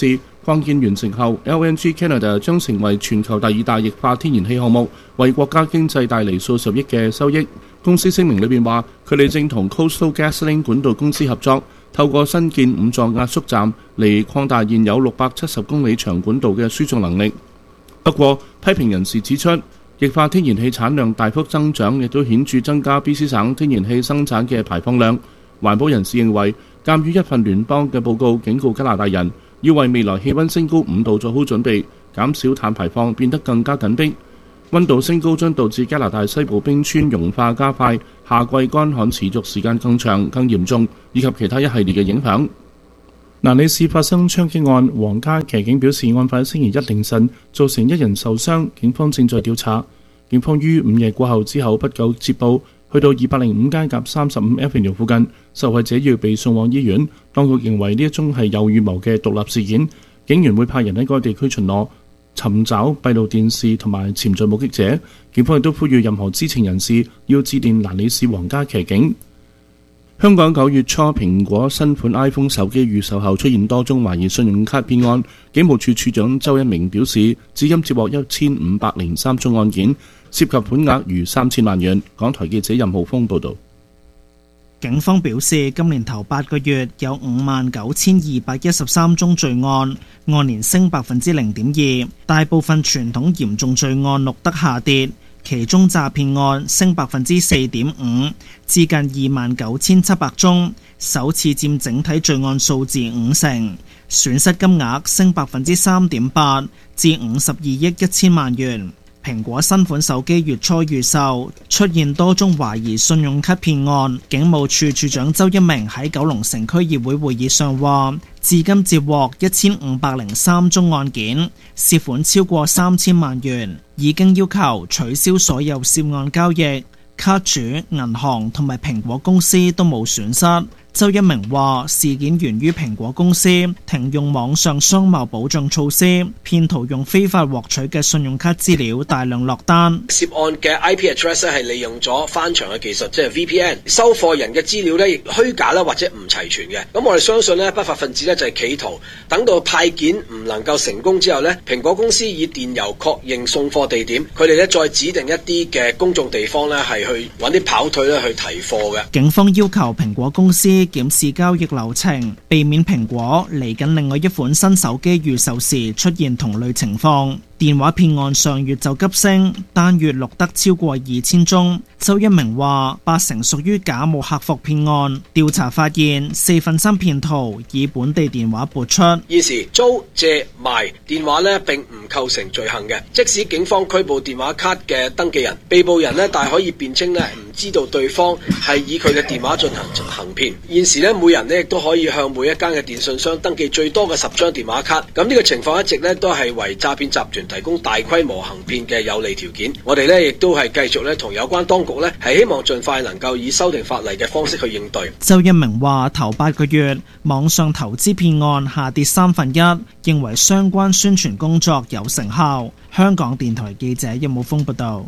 擴建完成後 ，L N G Canada 將成為全球第二大液化天然氣項目，為國家經濟帶嚟數十億嘅收益。公司聲明裏邊話，佢哋正同 Coastal GasLink 管道公司合作，透過新建五座壓縮站嚟擴大現有六百七十公里長管道嘅輸送能力。不過，批評人士指出，液化天然氣產量大幅增長，亦都顯著增加 B C 省天然氣生產嘅排放量。環保人士認為，鑑於一份聯邦嘅報告警告加拿大人要為未來氣温升高五度做好準備，減少碳排放變得更加緊迫。温度升高將導致加拿大西部冰川融化加快，夏季乾旱持續時間更長、更嚴重，以及其他一系列嘅影響。蘭里市發生槍擊案，皇家騎警表示案發星期一凌晨造成一人受傷，警方正在調查。警方於午夜過後之後不久接報，去到二百零五街夾三十五 Avenue 附近，受害者要被送往醫院。當局認為呢一宗係有預謀嘅獨立事件，警員會派人喺該地區巡邏，尋找閉路電視同埋潛在目擊者。警方亦都呼籲任何知情人士要致電蘭里市皇家騎警。香港九月初蘋果新款 iPhone 手機預售後出現多宗懷疑信用卡騙案，警務處處長周一鳴表示，至今接獲一千五百零三宗案件，涉及款額逾三千萬元。港台記者任浩峰報導。 警方表示，今年頭八個月有五萬九千二百一十三宗罪案，按年升百分之零點二，大部分傳統嚴重罪案錄得下跌。其中詐騙案升百分之四點五，至近二萬九千七百宗，首次佔整體罪案數字五成。損失金額升百分之三點八，至五十二億一千萬元。蘋果新款手機月初預售出現多宗懷疑信用卡騙案，警務處處長周一鳴喺九龍城區議會會議上話，至今接獲一千五百零三宗案件，涉款超過三千萬元，已經要求取消所有涉案交易，卡主、銀行同埋蘋果公司都冇損失。周一鳴話，事件源於蘋果公司停用網上商貿保障措施，騙徒用非法獲取嘅信用卡資料大量落單。 涉案嘅 I P address 係利用咗翻牆嘅技術，即係 V P N， 收貨人嘅資料咧亦虛假啦或者唔齊全嘅。咁我哋相信咧，不法分子咧就係企圖等到派件唔能夠成功之後咧，蘋果公司以電郵確認送貨地點，佢哋咧再指定一啲嘅公眾地方咧係去揾啲跑腿咧去提貨嘅。 警方要求蘋果公司檢視交易流程，避免蘋果嚟緊另外一款新手機預售時出現同類情況。電話騙案上月就急升，單月錄得超過二千宗。周一鳴話，八成屬於假冒客服騙案。調查發現，四分三騙徒以本地電話撥出。 現時租借賣電話呢並唔構成罪行嘅，即使警方拘捕電話卡嘅登記人，被捕人呢但係可以辯稱呢唔知道對方係以佢嘅電話進行行騙。現時呢每人呢亦都可以向每一間嘅電信商登記最多嘅十張電話卡。咁呢個情況一直呢都係為詐騙集團提供大規模行騙嘅有利條件。我哋呢亦都係繼續呢同有關當局呢係希望盡快能夠以修訂法例嘅方式去應對。 周一鳴話，頭八個月網上投資騙案下跌三分一，認為相關宣傳工作有成效。香港電台記者任武峰報道。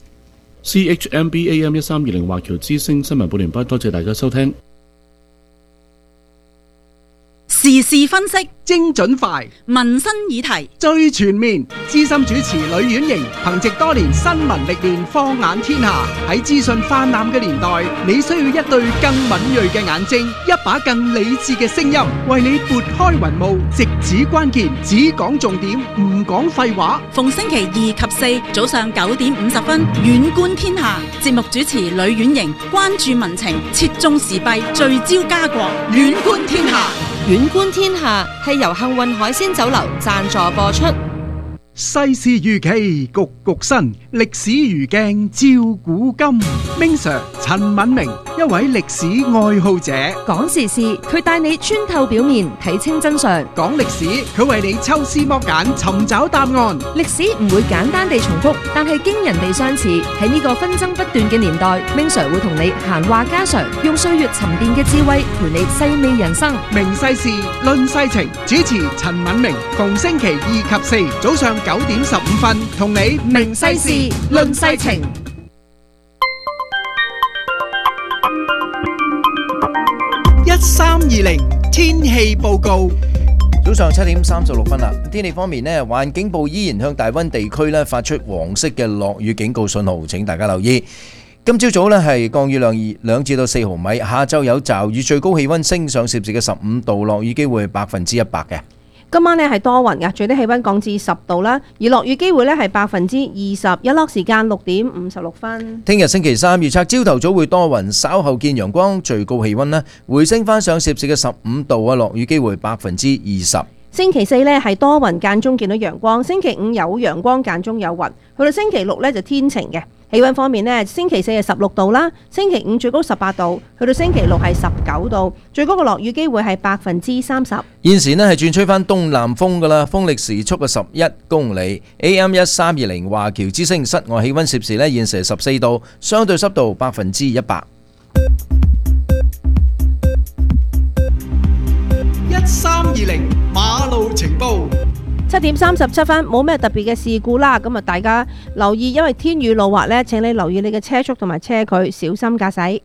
C H M B A M 一三二零華僑之聲新聞報聯播，多謝大家收聽。 時事分析精準快， 民生議題最全面。資深主持呂婉瑩憑藉多年新聞歷練，放眼天下。喺資訊泛濫嘅年代，你需要一對更敏銳嘅眼睛，一把更理智嘅聲音，為你撥開雲霧，直指關鍵，只講重點，唔講廢話。 逢星期二及四早上九點五十分，遠觀天下。節目主持呂婉瑩關注民情，切中時弊，聚焦家國，遠觀天下。 遠觀天下係由幸運海鮮酒樓贊助播出。 世事如棋，局局新，歷史如鏡照古今。Ming Sir 陳敏明，一位歷史愛好者， 講時事佢帶你穿透表面，睇清真相； 講歷史佢為你抽絲剝繭，尋找答案。 歷史唔會簡單地重複，但係驚人地相似。喺呢個紛爭不斷嘅年代，Ming Sir會同你閒話家常，用歲月沉澱嘅智慧陪你細味人生。 明世事，論世情，主持陳敏明，逢星期二及四早上九點十五分，同你明世事，論世情。一三二零天氣報告。 早上七點三十六分啦。天氣方面呢，環境部依然向大溫地區呢發出黃色嘅落雨警告信號，請大家留意。今朝早呢係降雨量兩至到四毫米，下晝有驟雨，最高氣溫升上攝氏嘅十五度，落雨機會百分之一百嘅。 今晚呢係多雲㗎，最低氣溫降至十度啦，而落雨機會呢係百分之二十，日落時間六點五十六分。 聽日星期三預測朝頭早會多雲，稍後見陽光，最高氣溫呢回升翻上攝氏嘅十五度啊，落雨機會百分之二十。 星期四呢係多雲間中見到陽光，星期五有陽光間中有雲，去到星期六呢就天晴嘅。氣溫方面呢，星期四係十六度啦，星期五最高十八度，去到星期六係十九度，最高嘅落雨機會係百分之三十。 現時呢係轉吹翻東南風噶啦，風力時速嘅十一公里。A M 一三二零華僑之聲，室外氣溫攝氏呢現時十四度，相對濕度百分之一百。 一三二零馬路情報。 七點三十七分，冇咩特別嘅事故啦，咁啊大家留意，因為天雨路滑呢，請你留意你嘅車速同埋車距，小心駕駛。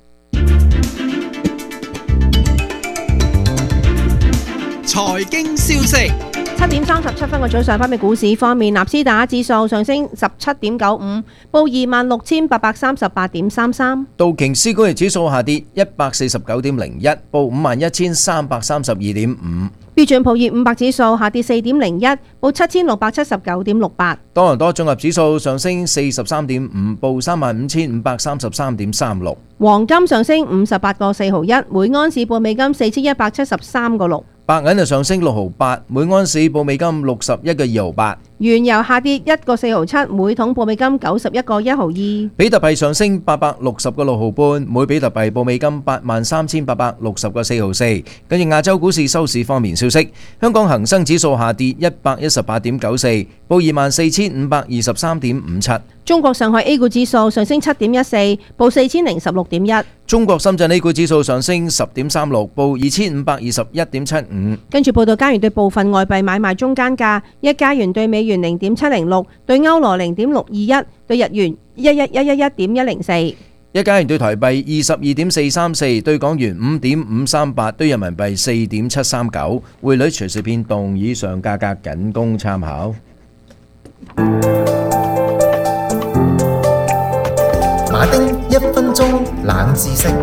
財經消息。 七點三十七分嘅早上，翻嚟股市方面，納斯達克指數上升十七點九五，報二萬六千八百三十八點三三。 道瓊斯工業指數下跌一百四十九點零一，報五萬一千三百三十二點五。 標準普爾五百指數下跌四點零一，報七千六百七十九點六八。 多倫多綜合指數上升四十三點五，報三萬五千五百三十三點三六。 黃金上升五十八個四毫一，每安士報美金四千一百七十三個六。 白銀就上升六毫八，每安士報美金六十一個二毫八。 原油下跌一個四毫七，每桶報美金九十一個一毫二。 比特幣上升八百六十個六毫半，每比特幣報美金八萬三千八百六十個四毫四。跟住亞洲股市收市方面消息，香港恒生指數下跌一百一十八點九四，報二萬四千五百二十三點五七。 中國上海 A 股指數上升七點一四，報四千零十六點一。 中國深圳 A 股指數上升十點三六，報二千五百二十一點七五。 跟住報道加元對部分外幣買賣中間價：一加元對美元零點七零六，對歐羅零點六二一，對日元一一一一一點一零四。 一加元對台幣二十二點四三四，對港元五點五三八，對人民幣四點七三九。匯率隨時變動，以上價格僅供參考。 馬丁一分鐘冷知識。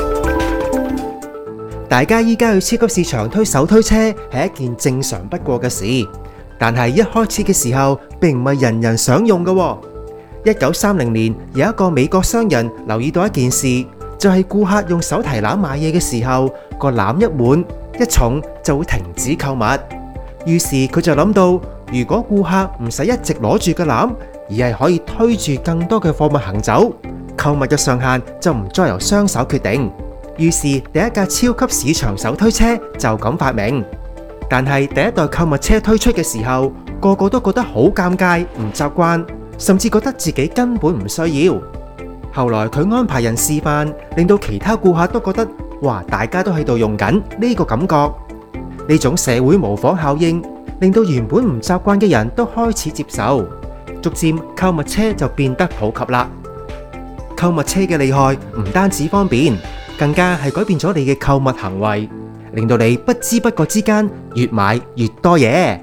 大家依家去超級市場推手推車係一件正常不過嘅事，但係一開始嘅時候並唔係人人想用嘅。一九三零年有一個美國商人留意到一件事，就係顧客用手提籃買嘢嘅時候，個籃一滿一重就會停止購物。於是佢就諗到，如果顧客唔使一直攞住個籃，而係可以推住更多嘅貨物行走，購物嘅上限就唔再由雙手決定。於是第一架超級市場手推車就咁發明。但係第一代購物車推出嘅時候，個個都覺得好尷尬，唔習慣，甚至覺得自己根本唔需要。後來佢安排人示範，令到其他顧客都覺得，哇，大家都喺度用緊呢個感覺。呢種社會模仿效應，令到原本唔習慣嘅人都開始接受，逐漸購物車就變得普及啦。購物車嘅厲害唔單止方便，更加係改變咗你嘅購物行為，令到你不知不覺之間越買越多嘢。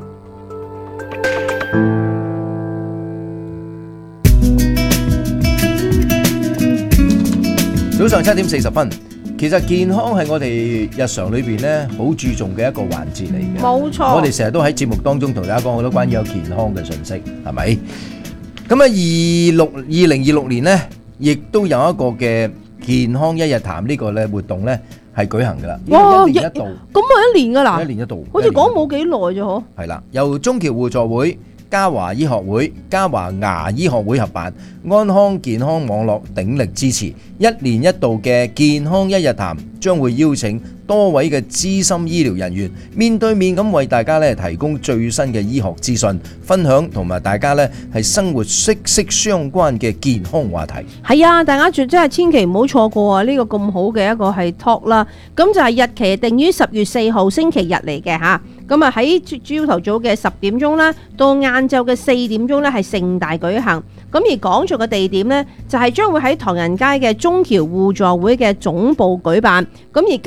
早上七點四十分，其實健康係我哋日常裏邊咧好注重嘅一個環節嚟嘅。 冇錯， 我哋成日都喺節目當中同大家講好多關於有健康嘅信息，係咪？咁啊，二六二零二六年呢，亦都有一個嘅健康一日談呢個咧活動咧係舉行噶啦。 哇， 一年一度， 咁咪一年噶啦？ 一年一度， 好似講冇幾耐啫嗬。 係啦，由中僑互助會、嘉華醫學會、嘉華牙醫學會合辦，安康健康網絡鼎力支持，一年一度嘅健康一日談將會邀請多位嘅資深醫療人員面對面咁為大家咧提供最新嘅醫學資訊分享，同埋大家咧係生活息息相關嘅健康話題。 係啊，大家絕真係千祈唔好錯過啊！呢、這個咁好嘅一個係 talk 啦，咁就係日期定於十月四號星期日嚟嘅吓。咁啊喺朝頭早嘅十點鐘啦，到晏晝嘅四點鐘咧係盛大舉行。咁而講座嘅地點呢，就係將會喺唐人街嘅中僑互助會嘅總部舉辦。咁而今年亦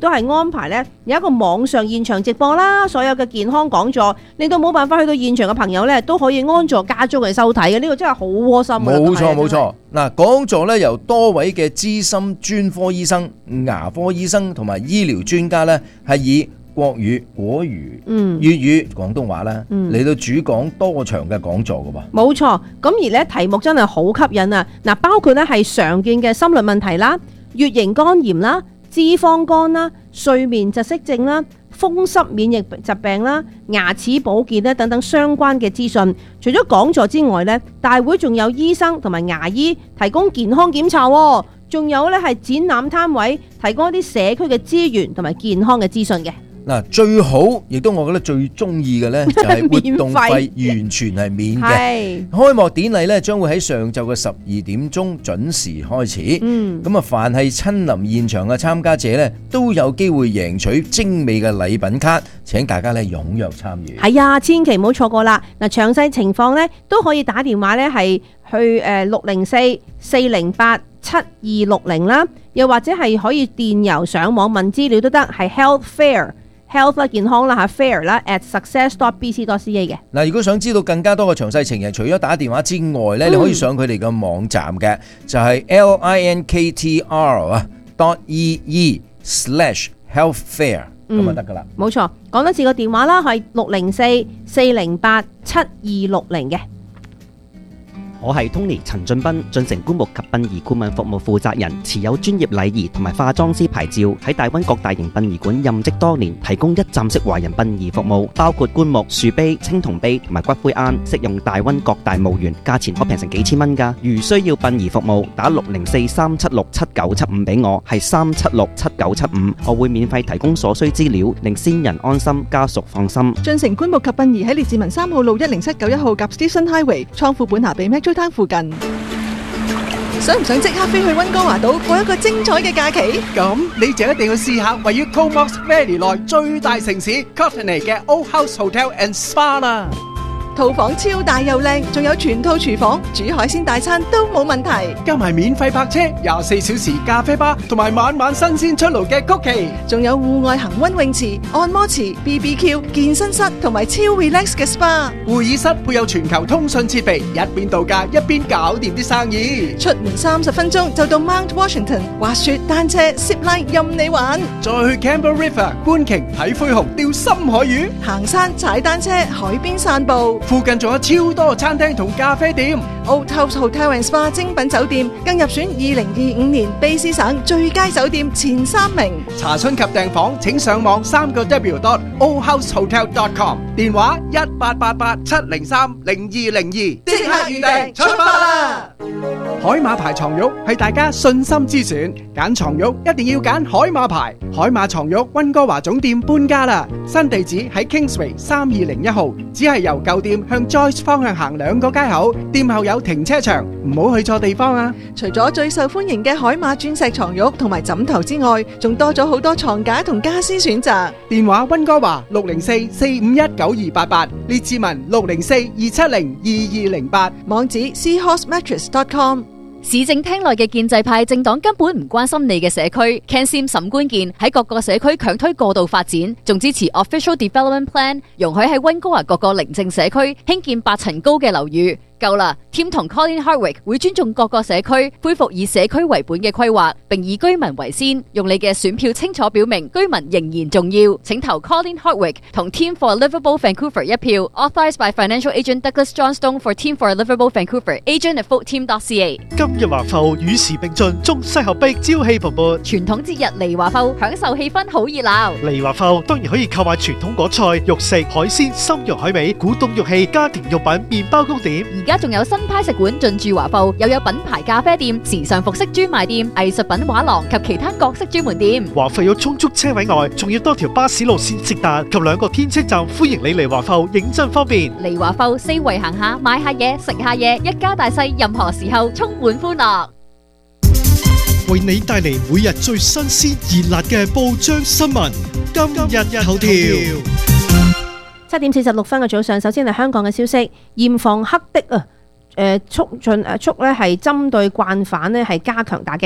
都係安排咧有一個網上現場直播啦，所有嘅健康講座，令到冇辦法去到現場嘅朋友咧都可以安坐家中嚟收睇嘅，呢、這個真係好窩心啊！ 冇錯冇錯，嗱，講座咧由多位嘅資深專科醫生、牙科醫生同埋醫療專家咧係以國語、國語、 嗯、 粵語、廣東話啦， 嗯嚟到主講多場嘅講座噶噃。 冇錯，咁而咧題目真係好吸引啊！嗱，包括咧係常見嘅心律問題啦、乙型肝炎啦、脂肪肝啦、睡眠窒息症啦、風濕免疫疾病啦、牙齒保健咧等等相關嘅資訊。除咗講座之外咧，大會仲有醫生同埋牙醫提供健康檢查喎，仲有咧係展覽攤位提供一啲社區嘅資源同埋健康嘅資訊嘅。 嗱，最好亦都我覺得最中意嘅呢，就係活動費完全係免嘅。開幕典禮呢，將會喺上晝嘅十二點鐘準時開始。嗯，咁啊，凡係親臨現場嘅參加者呢，都有機會贏取精美嘅禮品卡。請大家呢踴躍參與。係啊，千祈唔好錯過啦！嗱，詳細情況呢，都可以打電話呢，係去誒六零四四零八七二六零啦，又或者係可以電郵上網問資料都得，係 Health Fair。health 啦，健康啦嚇 fair 啦 at success dot b c dot c a 嘅。 嗱，如果想知道更加多嘅詳細情形，除咗打電話之外咧，嗯、你可以上佢哋嘅網站嘅，就係、是、l i n k t r 啊 dot e e slash health fair 咁就得噶啦。 冇錯，講多次個電話啦，係六零四四零八七二六零嘅。 我係 Tony 陳俊斌，進城棺木及殯儀顧問服務負責人，持有專業禮儀同埋化妝師牌照，喺大溫各大型殯儀館任職多年，提供一站式華人殯儀服務，包括棺木、樹碑、青銅碑同埋骨灰龕，適用大溫各大墓園，價錢可平成幾千蚊㗎。如需要殯儀服務，打六零四三七六七九七五俾我，係三七六七九七五，我會免費提供所需資料，令先人安心，家屬放心。 進城棺木及殯儀喺列治文三號路一零七九一號夾 Station Highway 倉庫本下比 Metro Town附近。想唔想即刻飛去溫哥華島過一個精彩嘅假期？ 咁你就一定要試下位於 Comox Valley 內最大城市 Courtenay 嘅 Old House Hotel and Spa 啦。 套房超大又靚，仲有全套廚房，煮海鮮大餐都冇問題。 加埋免費泊車、廿四小時咖啡吧，同埋晚晚新鮮出爐嘅曲奇， 仲有戶外恒溫泳池、按摩池、B B Q、健身室同埋超 relax 嘅 S P A。 會議室配有全球通訊設備，一邊度假一邊搞掂啲生意。 出門三十分鐘就到 Mount Washington， 滑雪、單車、zip line 任你玩。 再去 Campbell River 觀鯨睇灰熊、釣深海魚， 行山、踩單車、海邊散步。 附近仲有超多餐廳同咖啡店。 Old House Hotel and Spa 精品酒店更入選二零二五年卑詩省最佳酒店前三名。 查詢及訂房請上網三個 w dot old house hotel dot com， 電話一八八八七零三零二零二，即刻預訂出發啦！海馬牌床褥係大家信心之選，揀床褥一定要揀海馬牌。海馬床褥溫哥華總店搬家啦，新地址喺 Kingsway 三二零一號，只係由舊店向 Joyce 方向行兩個街口，店後有停車場，唔好去錯地方啊！ 除咗最受歡迎嘅海馬鑽石床褥同埋枕頭之外，仲多咗好多床架同家私選擇。 電話溫哥華六零四四五一九二八八，列治文六零四二七零二二零八， 網址 seahorse mattress dot com。 市政廳內嘅建制派政黨根本唔關心你嘅社區 ，Ken Sim 沈關鍵喺各個社區強推過度發展，仲支持 Official Development Plan， 容許喺溫哥華各個鄰政社區興建八層高嘅樓宇。夠啦 ，Tim 同 Colin Hardwick 會尊重各個社區，恢復以社區為本嘅規劃，並以居民為先，用你嘅選票清楚表明居民仍然重要。請投 Colin Hardwick 同 Team for Livable Vancouver 一票 ，Authorized by Financial Agent Douglas Johnstone for Team for Livable Vancouver，Agent at vote team dot c a。 今日華埠與時並進，中西合璧，朝氣蓬勃。 傳統節日嚟華埠，享受氣氛好熱鬧。 嚟華埠當然可以購買傳統果菜、肉食、海鮮、參茸海味、古董玉器、家庭用品、麵包糕點。 而家仲有新派食館進駐華埠，又有品牌咖啡店、時尚服飾專賣店、藝術品畫廊及其他各式專門店。 華埠有充足車位外，仲要多條巴士路線直達及兩個天車站，歡迎你嚟華埠，認真方便。 嚟華埠四圍行下，買下嘢，食下嘢，一家大細任何時候充滿歡樂。 為你帶嚟每日最新鮮熱辣嘅報章新聞，今日頭條。 七點四十六分嘅早上，首先係香港嘅消息，嚴防黑的啊！誒促進誒促咧係針對慣犯咧係加強打擊。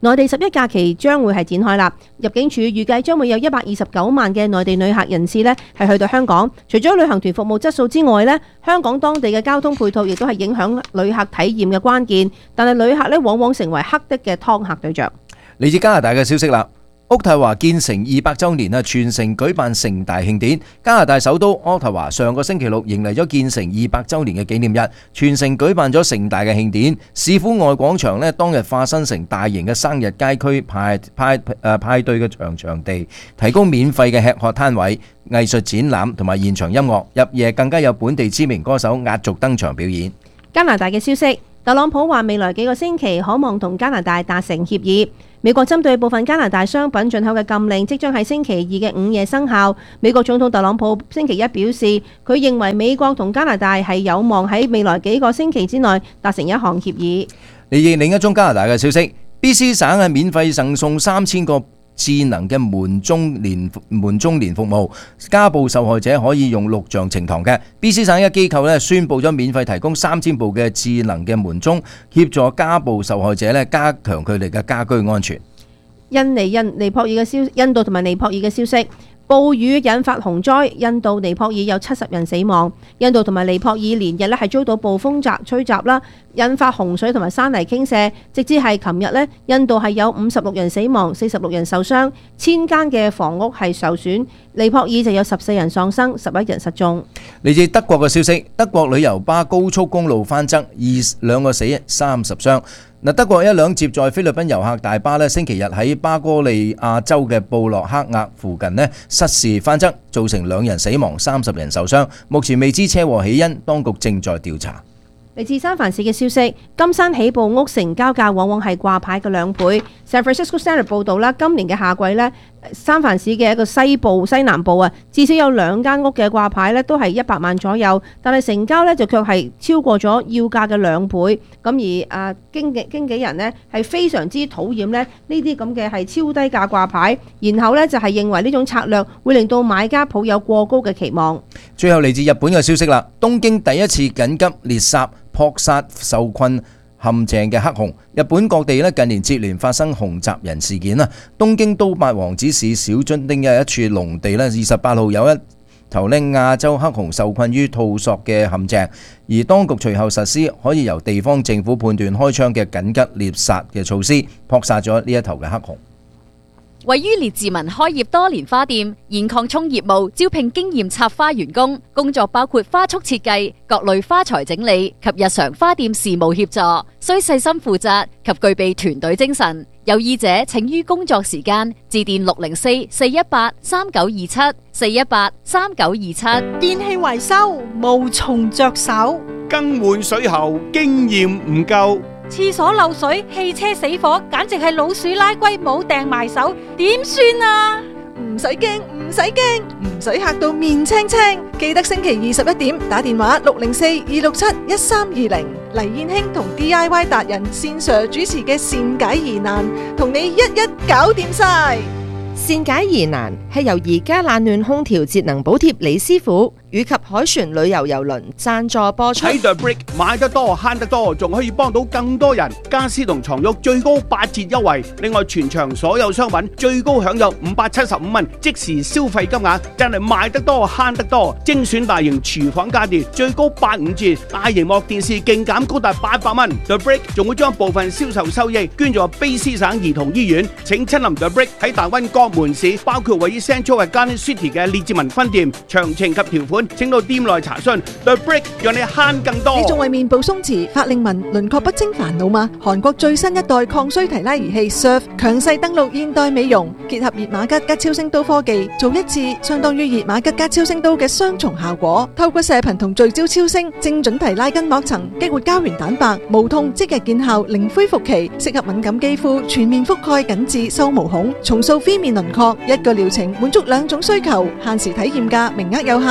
內地十一假期將會係展開啦。入境處預計將會有一百二十九萬嘅內地旅客人次呢係去到香港。除咗旅行團服務質素之外呢，香港當地嘅交通配套亦都係影響旅客體驗嘅關鍵。但係旅客呢往往成為黑的嘅劏客對象。 嚟自加拿大嘅消息啦。渥太華建成二百週年啊，全城舉辦盛大慶典。加拿大首都渥太華上個星期六迎嚟咗建成二百週年嘅紀念日，全城舉辦咗盛大嘅慶典。市府外廣場呢，當日化身成大型嘅生日街區派派誒派對嘅場場地，提供免費嘅吃喝攤位、藝術展覽同埋現場音樂。入夜更加有本地知名歌手壓軸登場表演。 加拿大嘅消息，特朗普話未來幾個星期可望同加拿大達成協議。美國針對部分加拿大商品進口嘅禁令，即將喺星期二嘅午夜生效。美國總統特朗普星期一表示，佢認為美國同加拿大係有望喺未來幾個星期之內達成一項協議。 嚟自另一宗加拿大嘅消息 ，B C 省係免費贈送三千個智能嘅門中連門中連服務，家暴受害者可以用錄像呈堂嘅。B C 省一機構咧宣布咗免費提供三千部嘅智能嘅門鐘，協助家暴受害者咧加強佢哋嘅家居安全。 印尼、印尼泊爾嘅消印度同埋尼泊爾嘅消息。暴雨引發洪災，印度尼泊爾有七十人死亡。印度同埋尼泊爾連日咧係遭到暴風襲吹襲啦，引發洪水同埋山泥傾瀉。直至係琴日咧，印度係有五十六人死亡，四十六人受傷，千間嘅房屋係受損。尼泊爾就有十四人喪生，十一人失蹤。 嚟自德國嘅消息，德國旅遊巴高速公路翻側，二兩個死，三十傷。嗱，德國一輛接載菲律賓遊客大巴咧，星期日喺巴哥利亞州嘅布洛克額附近咧失事翻側，造成兩人死亡，三十人受傷。目前未知車禍起因，當局正在調查。 嚟自三藩市嘅消息，金山起步屋成交價往往係掛牌嘅兩倍。San Francisco Standard 報導啦，今年嘅夏季呢，三藩市嘅一個西部、西南部啊，至少有兩間屋嘅掛牌呢都係一百萬左右，但係成交呢就卻係超過咗要價嘅兩倍。咁而啊經紀經紀人呢係非常之討厭呢呢啲咁嘅係超低價掛牌，然後呢就係認為呢種策略會令到買家抱有過高嘅期望。 最後嚟自日本嘅消息啦，東京第一次緊急獵殺撲殺受困陷阱嘅黑熊。日本各地咧近年接連發生熊襲人事件啦。東京都八王子市小津町嘅一處農地咧，二十八號有一頭咧亞洲黑熊受困於套索嘅陷阱，而當局隨後實施可以由地方政府判斷開槍嘅緊急獵殺嘅措施，撲殺咗呢一頭嘅黑熊。 位於列治文開業多年花店，現擴充業務，招聘經驗插花員工，工作包括花束設計、各類花材整理及日常花店事務協助，需細心負責及具備團隊精神。有意者請於工作時間致電六零四四一八三九二七四一八三九二七。 電器維修無從着手， 更換水喉經驗唔夠， 廁所漏水、汽車死火，簡直係老鼠拉龜冇掟埋手，點算啊？ 唔使驚，唔使驚，唔使嚇到面青青。記得星期二十一點打電話六零四二六七一三二零，黎燕卿同 D I Y 達人線上主持嘅善解疑難，同你一一搞掂晒。 善解疑難係由而家冷暖空調節能補貼李師傅以及海船旅遊郵輪贊助播出。 喺 The Brick 買得多慳得多，仲可以幫到更多人。家私同床褥最高八折優惠，另外全場所有商品最高享有五百七十五蚊即時消費金額，真係買得多慳得多。精選大型廚房家電最高八五折，大螢幕電視勁減高達八百蚊。The Brick 仲會將部分銷售收益捐助卑詩省兒童醫院。請親臨 The Brick 喺大溫各門市，包括位於 Central Garden City 嘅列治文分店。詳情及條款請到店內查詢。The Brick 讓你慳更多。 你仲為面部鬆弛、法令紋、輪廓不清煩惱嗎？韓國最新一代抗衰提拉儀器 Surf 強勢登陸現代美容，結合熱瑪吉加超聲刀科技，做一次相當於熱瑪吉加超聲刀嘅雙重效果。透過射頻同聚焦超聲，精準提拉筋膜層，激活膠原蛋白，無痛即日見效，零恢復期，適合敏感肌膚，全面覆蓋緊致收毛孔，重塑 V 面輪廓。一個療程滿足兩種需求，限時體驗價，名額有限，立即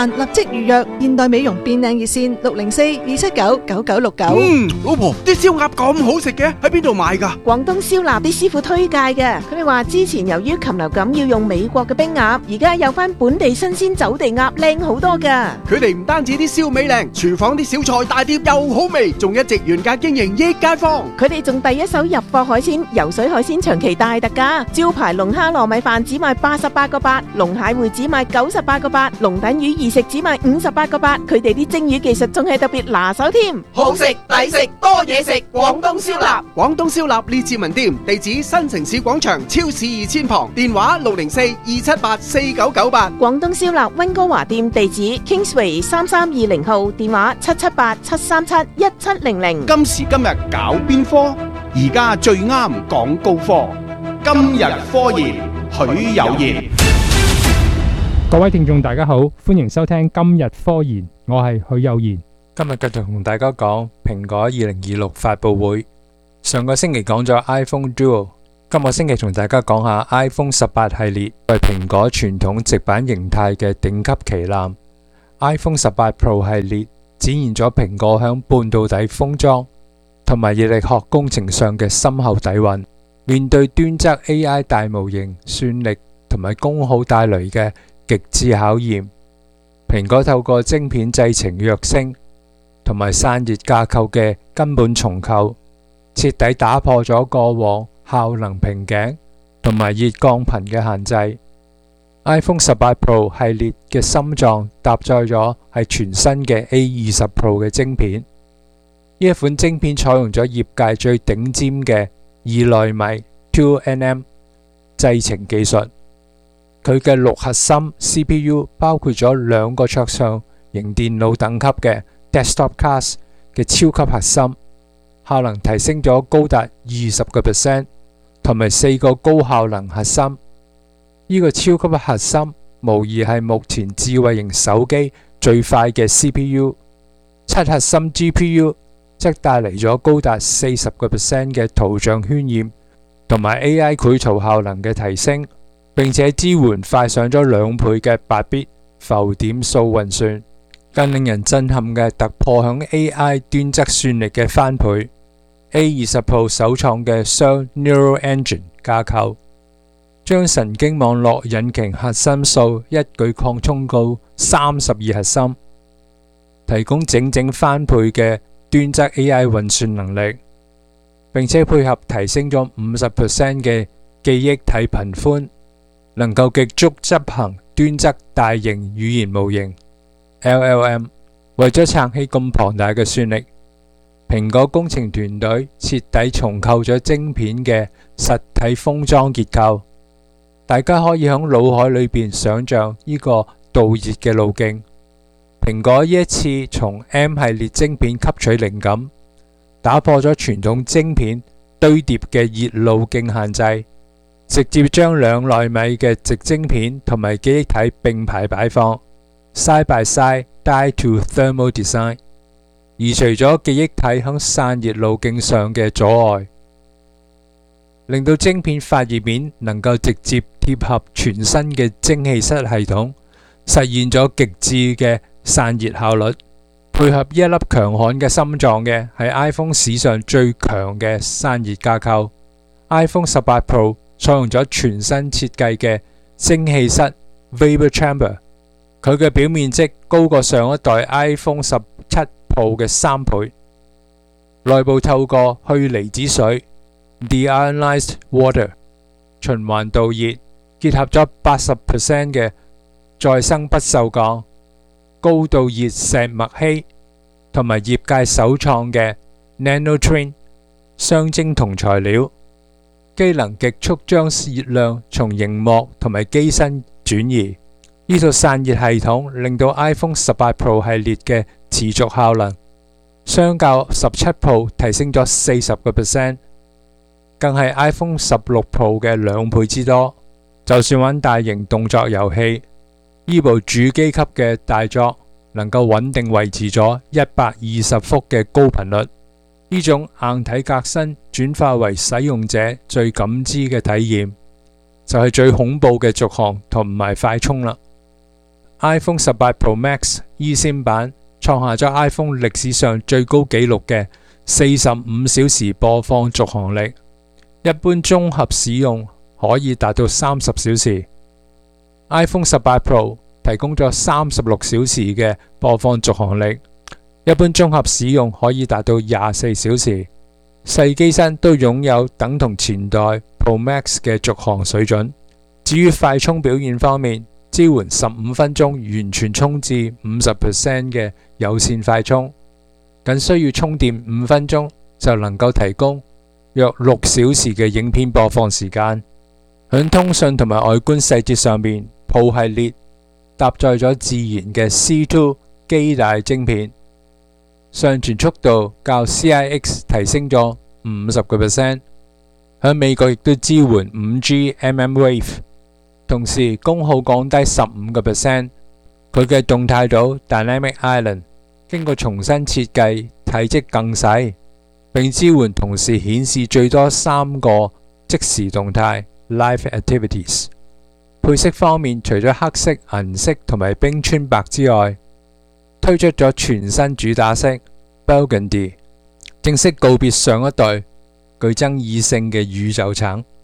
即預約，現代美容變靚熱線六零四二七九九九六九。 嗯，老婆，啲燒鴨咁好食嘅，喺邊度買㗎？ 廣東燒臘啲師傅推介嘅，佢哋話之前由於禽流感要用美國嘅冰鴨，而家有翻本地新鮮走地鴨，靚好多㗎。 佢哋唔單止啲燒味靚，廚房啲小菜大碟又好味，仲一直原價經營益街坊。 佢哋仲第一手入貨海鮮，游水海鮮長期大特價，招牌龍蝦糯米飯只賣八十八個八，龍蟹會只賣九十八個八，龍躉魚二食只賣五十八個八。佢哋啲蒸魚技術仲係特別拿手添， 好食抵食多嘢食，廣東燒臘。廣東燒臘列治文店，地址新城市廣場超市二千旁，電話六零四二七八四九九八。 廣東燒臘溫哥華店地址 Kingsway 三三二零號，電話七七八七三七一七零零。 今時今日搞邊科？而家最啱講高科。今日科研，許有賢。 各位聽眾大家好，歡迎收聽今日科研，我係許有賢。 今日繼續同大家講蘋果二零二六發佈會。上個星期講咗 iPhone Duo， 今個星期同大家講下 iPhone 十八系列係蘋果傳統直板形態嘅頂級旗艦。iPhone 十八 Pro 系列展現咗蘋果響半導體封裝同埋熱力學工程上嘅深厚底蘊。面對端側 A I 大模型算力同埋功耗帶來嘅極致考驗，蘋果透過晶片製程躍升同埋散熱架構嘅根本重構，徹底打破咗過往效能瓶頸同埋熱降頻嘅限制。iPhone 十八 Pro 系列嘅心臟搭載咗係全新嘅 A 二十 Pro 嘅晶片，呢一款晶片採用咗業界最頂尖嘅二納米 two nanometer 製程技術。佢嘅六核心 C P U 包括咗兩個桌上型電腦等級嘅 desktop class 嘅超級核心，效能提升咗高達二十個 percent， 同埋四個高效能核心。呢個超級核心無疑係目前智慧型手機最快嘅 C P U。七核心 G P U 則帶嚟咗高達四十個 percent 嘅圖像渲染同埋 A I 繪圖效能嘅提升，並且支援快上咗兩倍嘅八 bit 浮點數運算。更令人震撼嘅突破響 A I 端側算力嘅翻倍。A 二十 Pro 首創嘅雙 Neural Engine 架構，將神經網絡引擎核心數一舉擴充到三十二核心，提供整整翻倍嘅端側 A I 運算能力，並且配合提升咗五十 percent 嘅記憶體頻寬，能夠極速執行端側大型語言模型 L L M。 為咗撐起咁龐大嘅算力，蘋果工程團隊徹底重構咗晶片嘅實體封裝結構。大家可以喺腦海裏邊想象呢個導熱嘅路徑。蘋果呢一次從 M 系列晶片吸取靈感，打破咗傳統晶片堆疊嘅熱路徑限制，直接將兩納米嘅直晶片同埋記憶體並排擺放 side by side die to thermal design， 移除咗記憶體響散熱路徑上嘅阻礙，令到晶片發熱面能夠直接貼合全新嘅蒸汽室系統，實現咗極致嘅散熱效率。配合一粒強悍嘅心臟嘅係 iPhone 史上最強嘅散熱架構。 iPhone 十八 Pro 採用咗全新設計嘅蒸汽室 Vapor Chamber， 佢嘅表面積高過上一代 iPhone 十七 Pro 嘅三倍，內部透過去離子水 Deionized Water 循環導熱，結合咗 百分之八十 嘅再生不鏽鋼、高度熱石墨烯同埋業界首創嘅 NanoTrin 雙晶銅材料，機能極速將熱量從熒幕同埋機身轉移。呢套散熱系統令到 iPhone 十八 Pro 系列嘅持續效能相較十七 Pro 提升咗四十個 percent， 更係 iPhone 十六 Pro 嘅兩倍之多。就算玩大型動作遊戲，呢部主機級嘅大作能夠穩定維持咗一百二十伏嘅高頻率。呢種硬體革新轉化為使用者最感知嘅體驗，就係最恐怖嘅續航同埋快充啦。 iPhone 十八 Pro Max E S I M 版創下咗 iPhone 歷史上最高紀錄嘅四十五小時播放續航力，一般綜合使用可以達到三十小時。iPhone 十八 Pro 提供咗三十六小時嘅播放續航力，一般綜合使用可以達到廿四小時。細機身都擁有等同前代 Pro Max 嘅續航水準。至於快充表現方面，支援十五分鐘完全充至五十 percent 嘅有線快充，僅需要充電五分鐘就能夠提供約六小時嘅影片播放時間。響通訊同埋外觀細節上面， Pro 系列搭載咗自研嘅 C 二 基帶晶片，上傳速度較 C I X 提升咗五十個 percent， 響美國亦都支援五 G M M Wave， 同時功耗降低十五個 percent。佢嘅動態島 Dynamic Island 經過重新設計，體積更細，並支援同時顯示最多三個即時動態 Live Activities。配色方面，除咗黑色、銀色同埋冰川白之外，推出咗全新主打色 Burgundy， 正式告別上一代具爭議性嘅宇宙橙。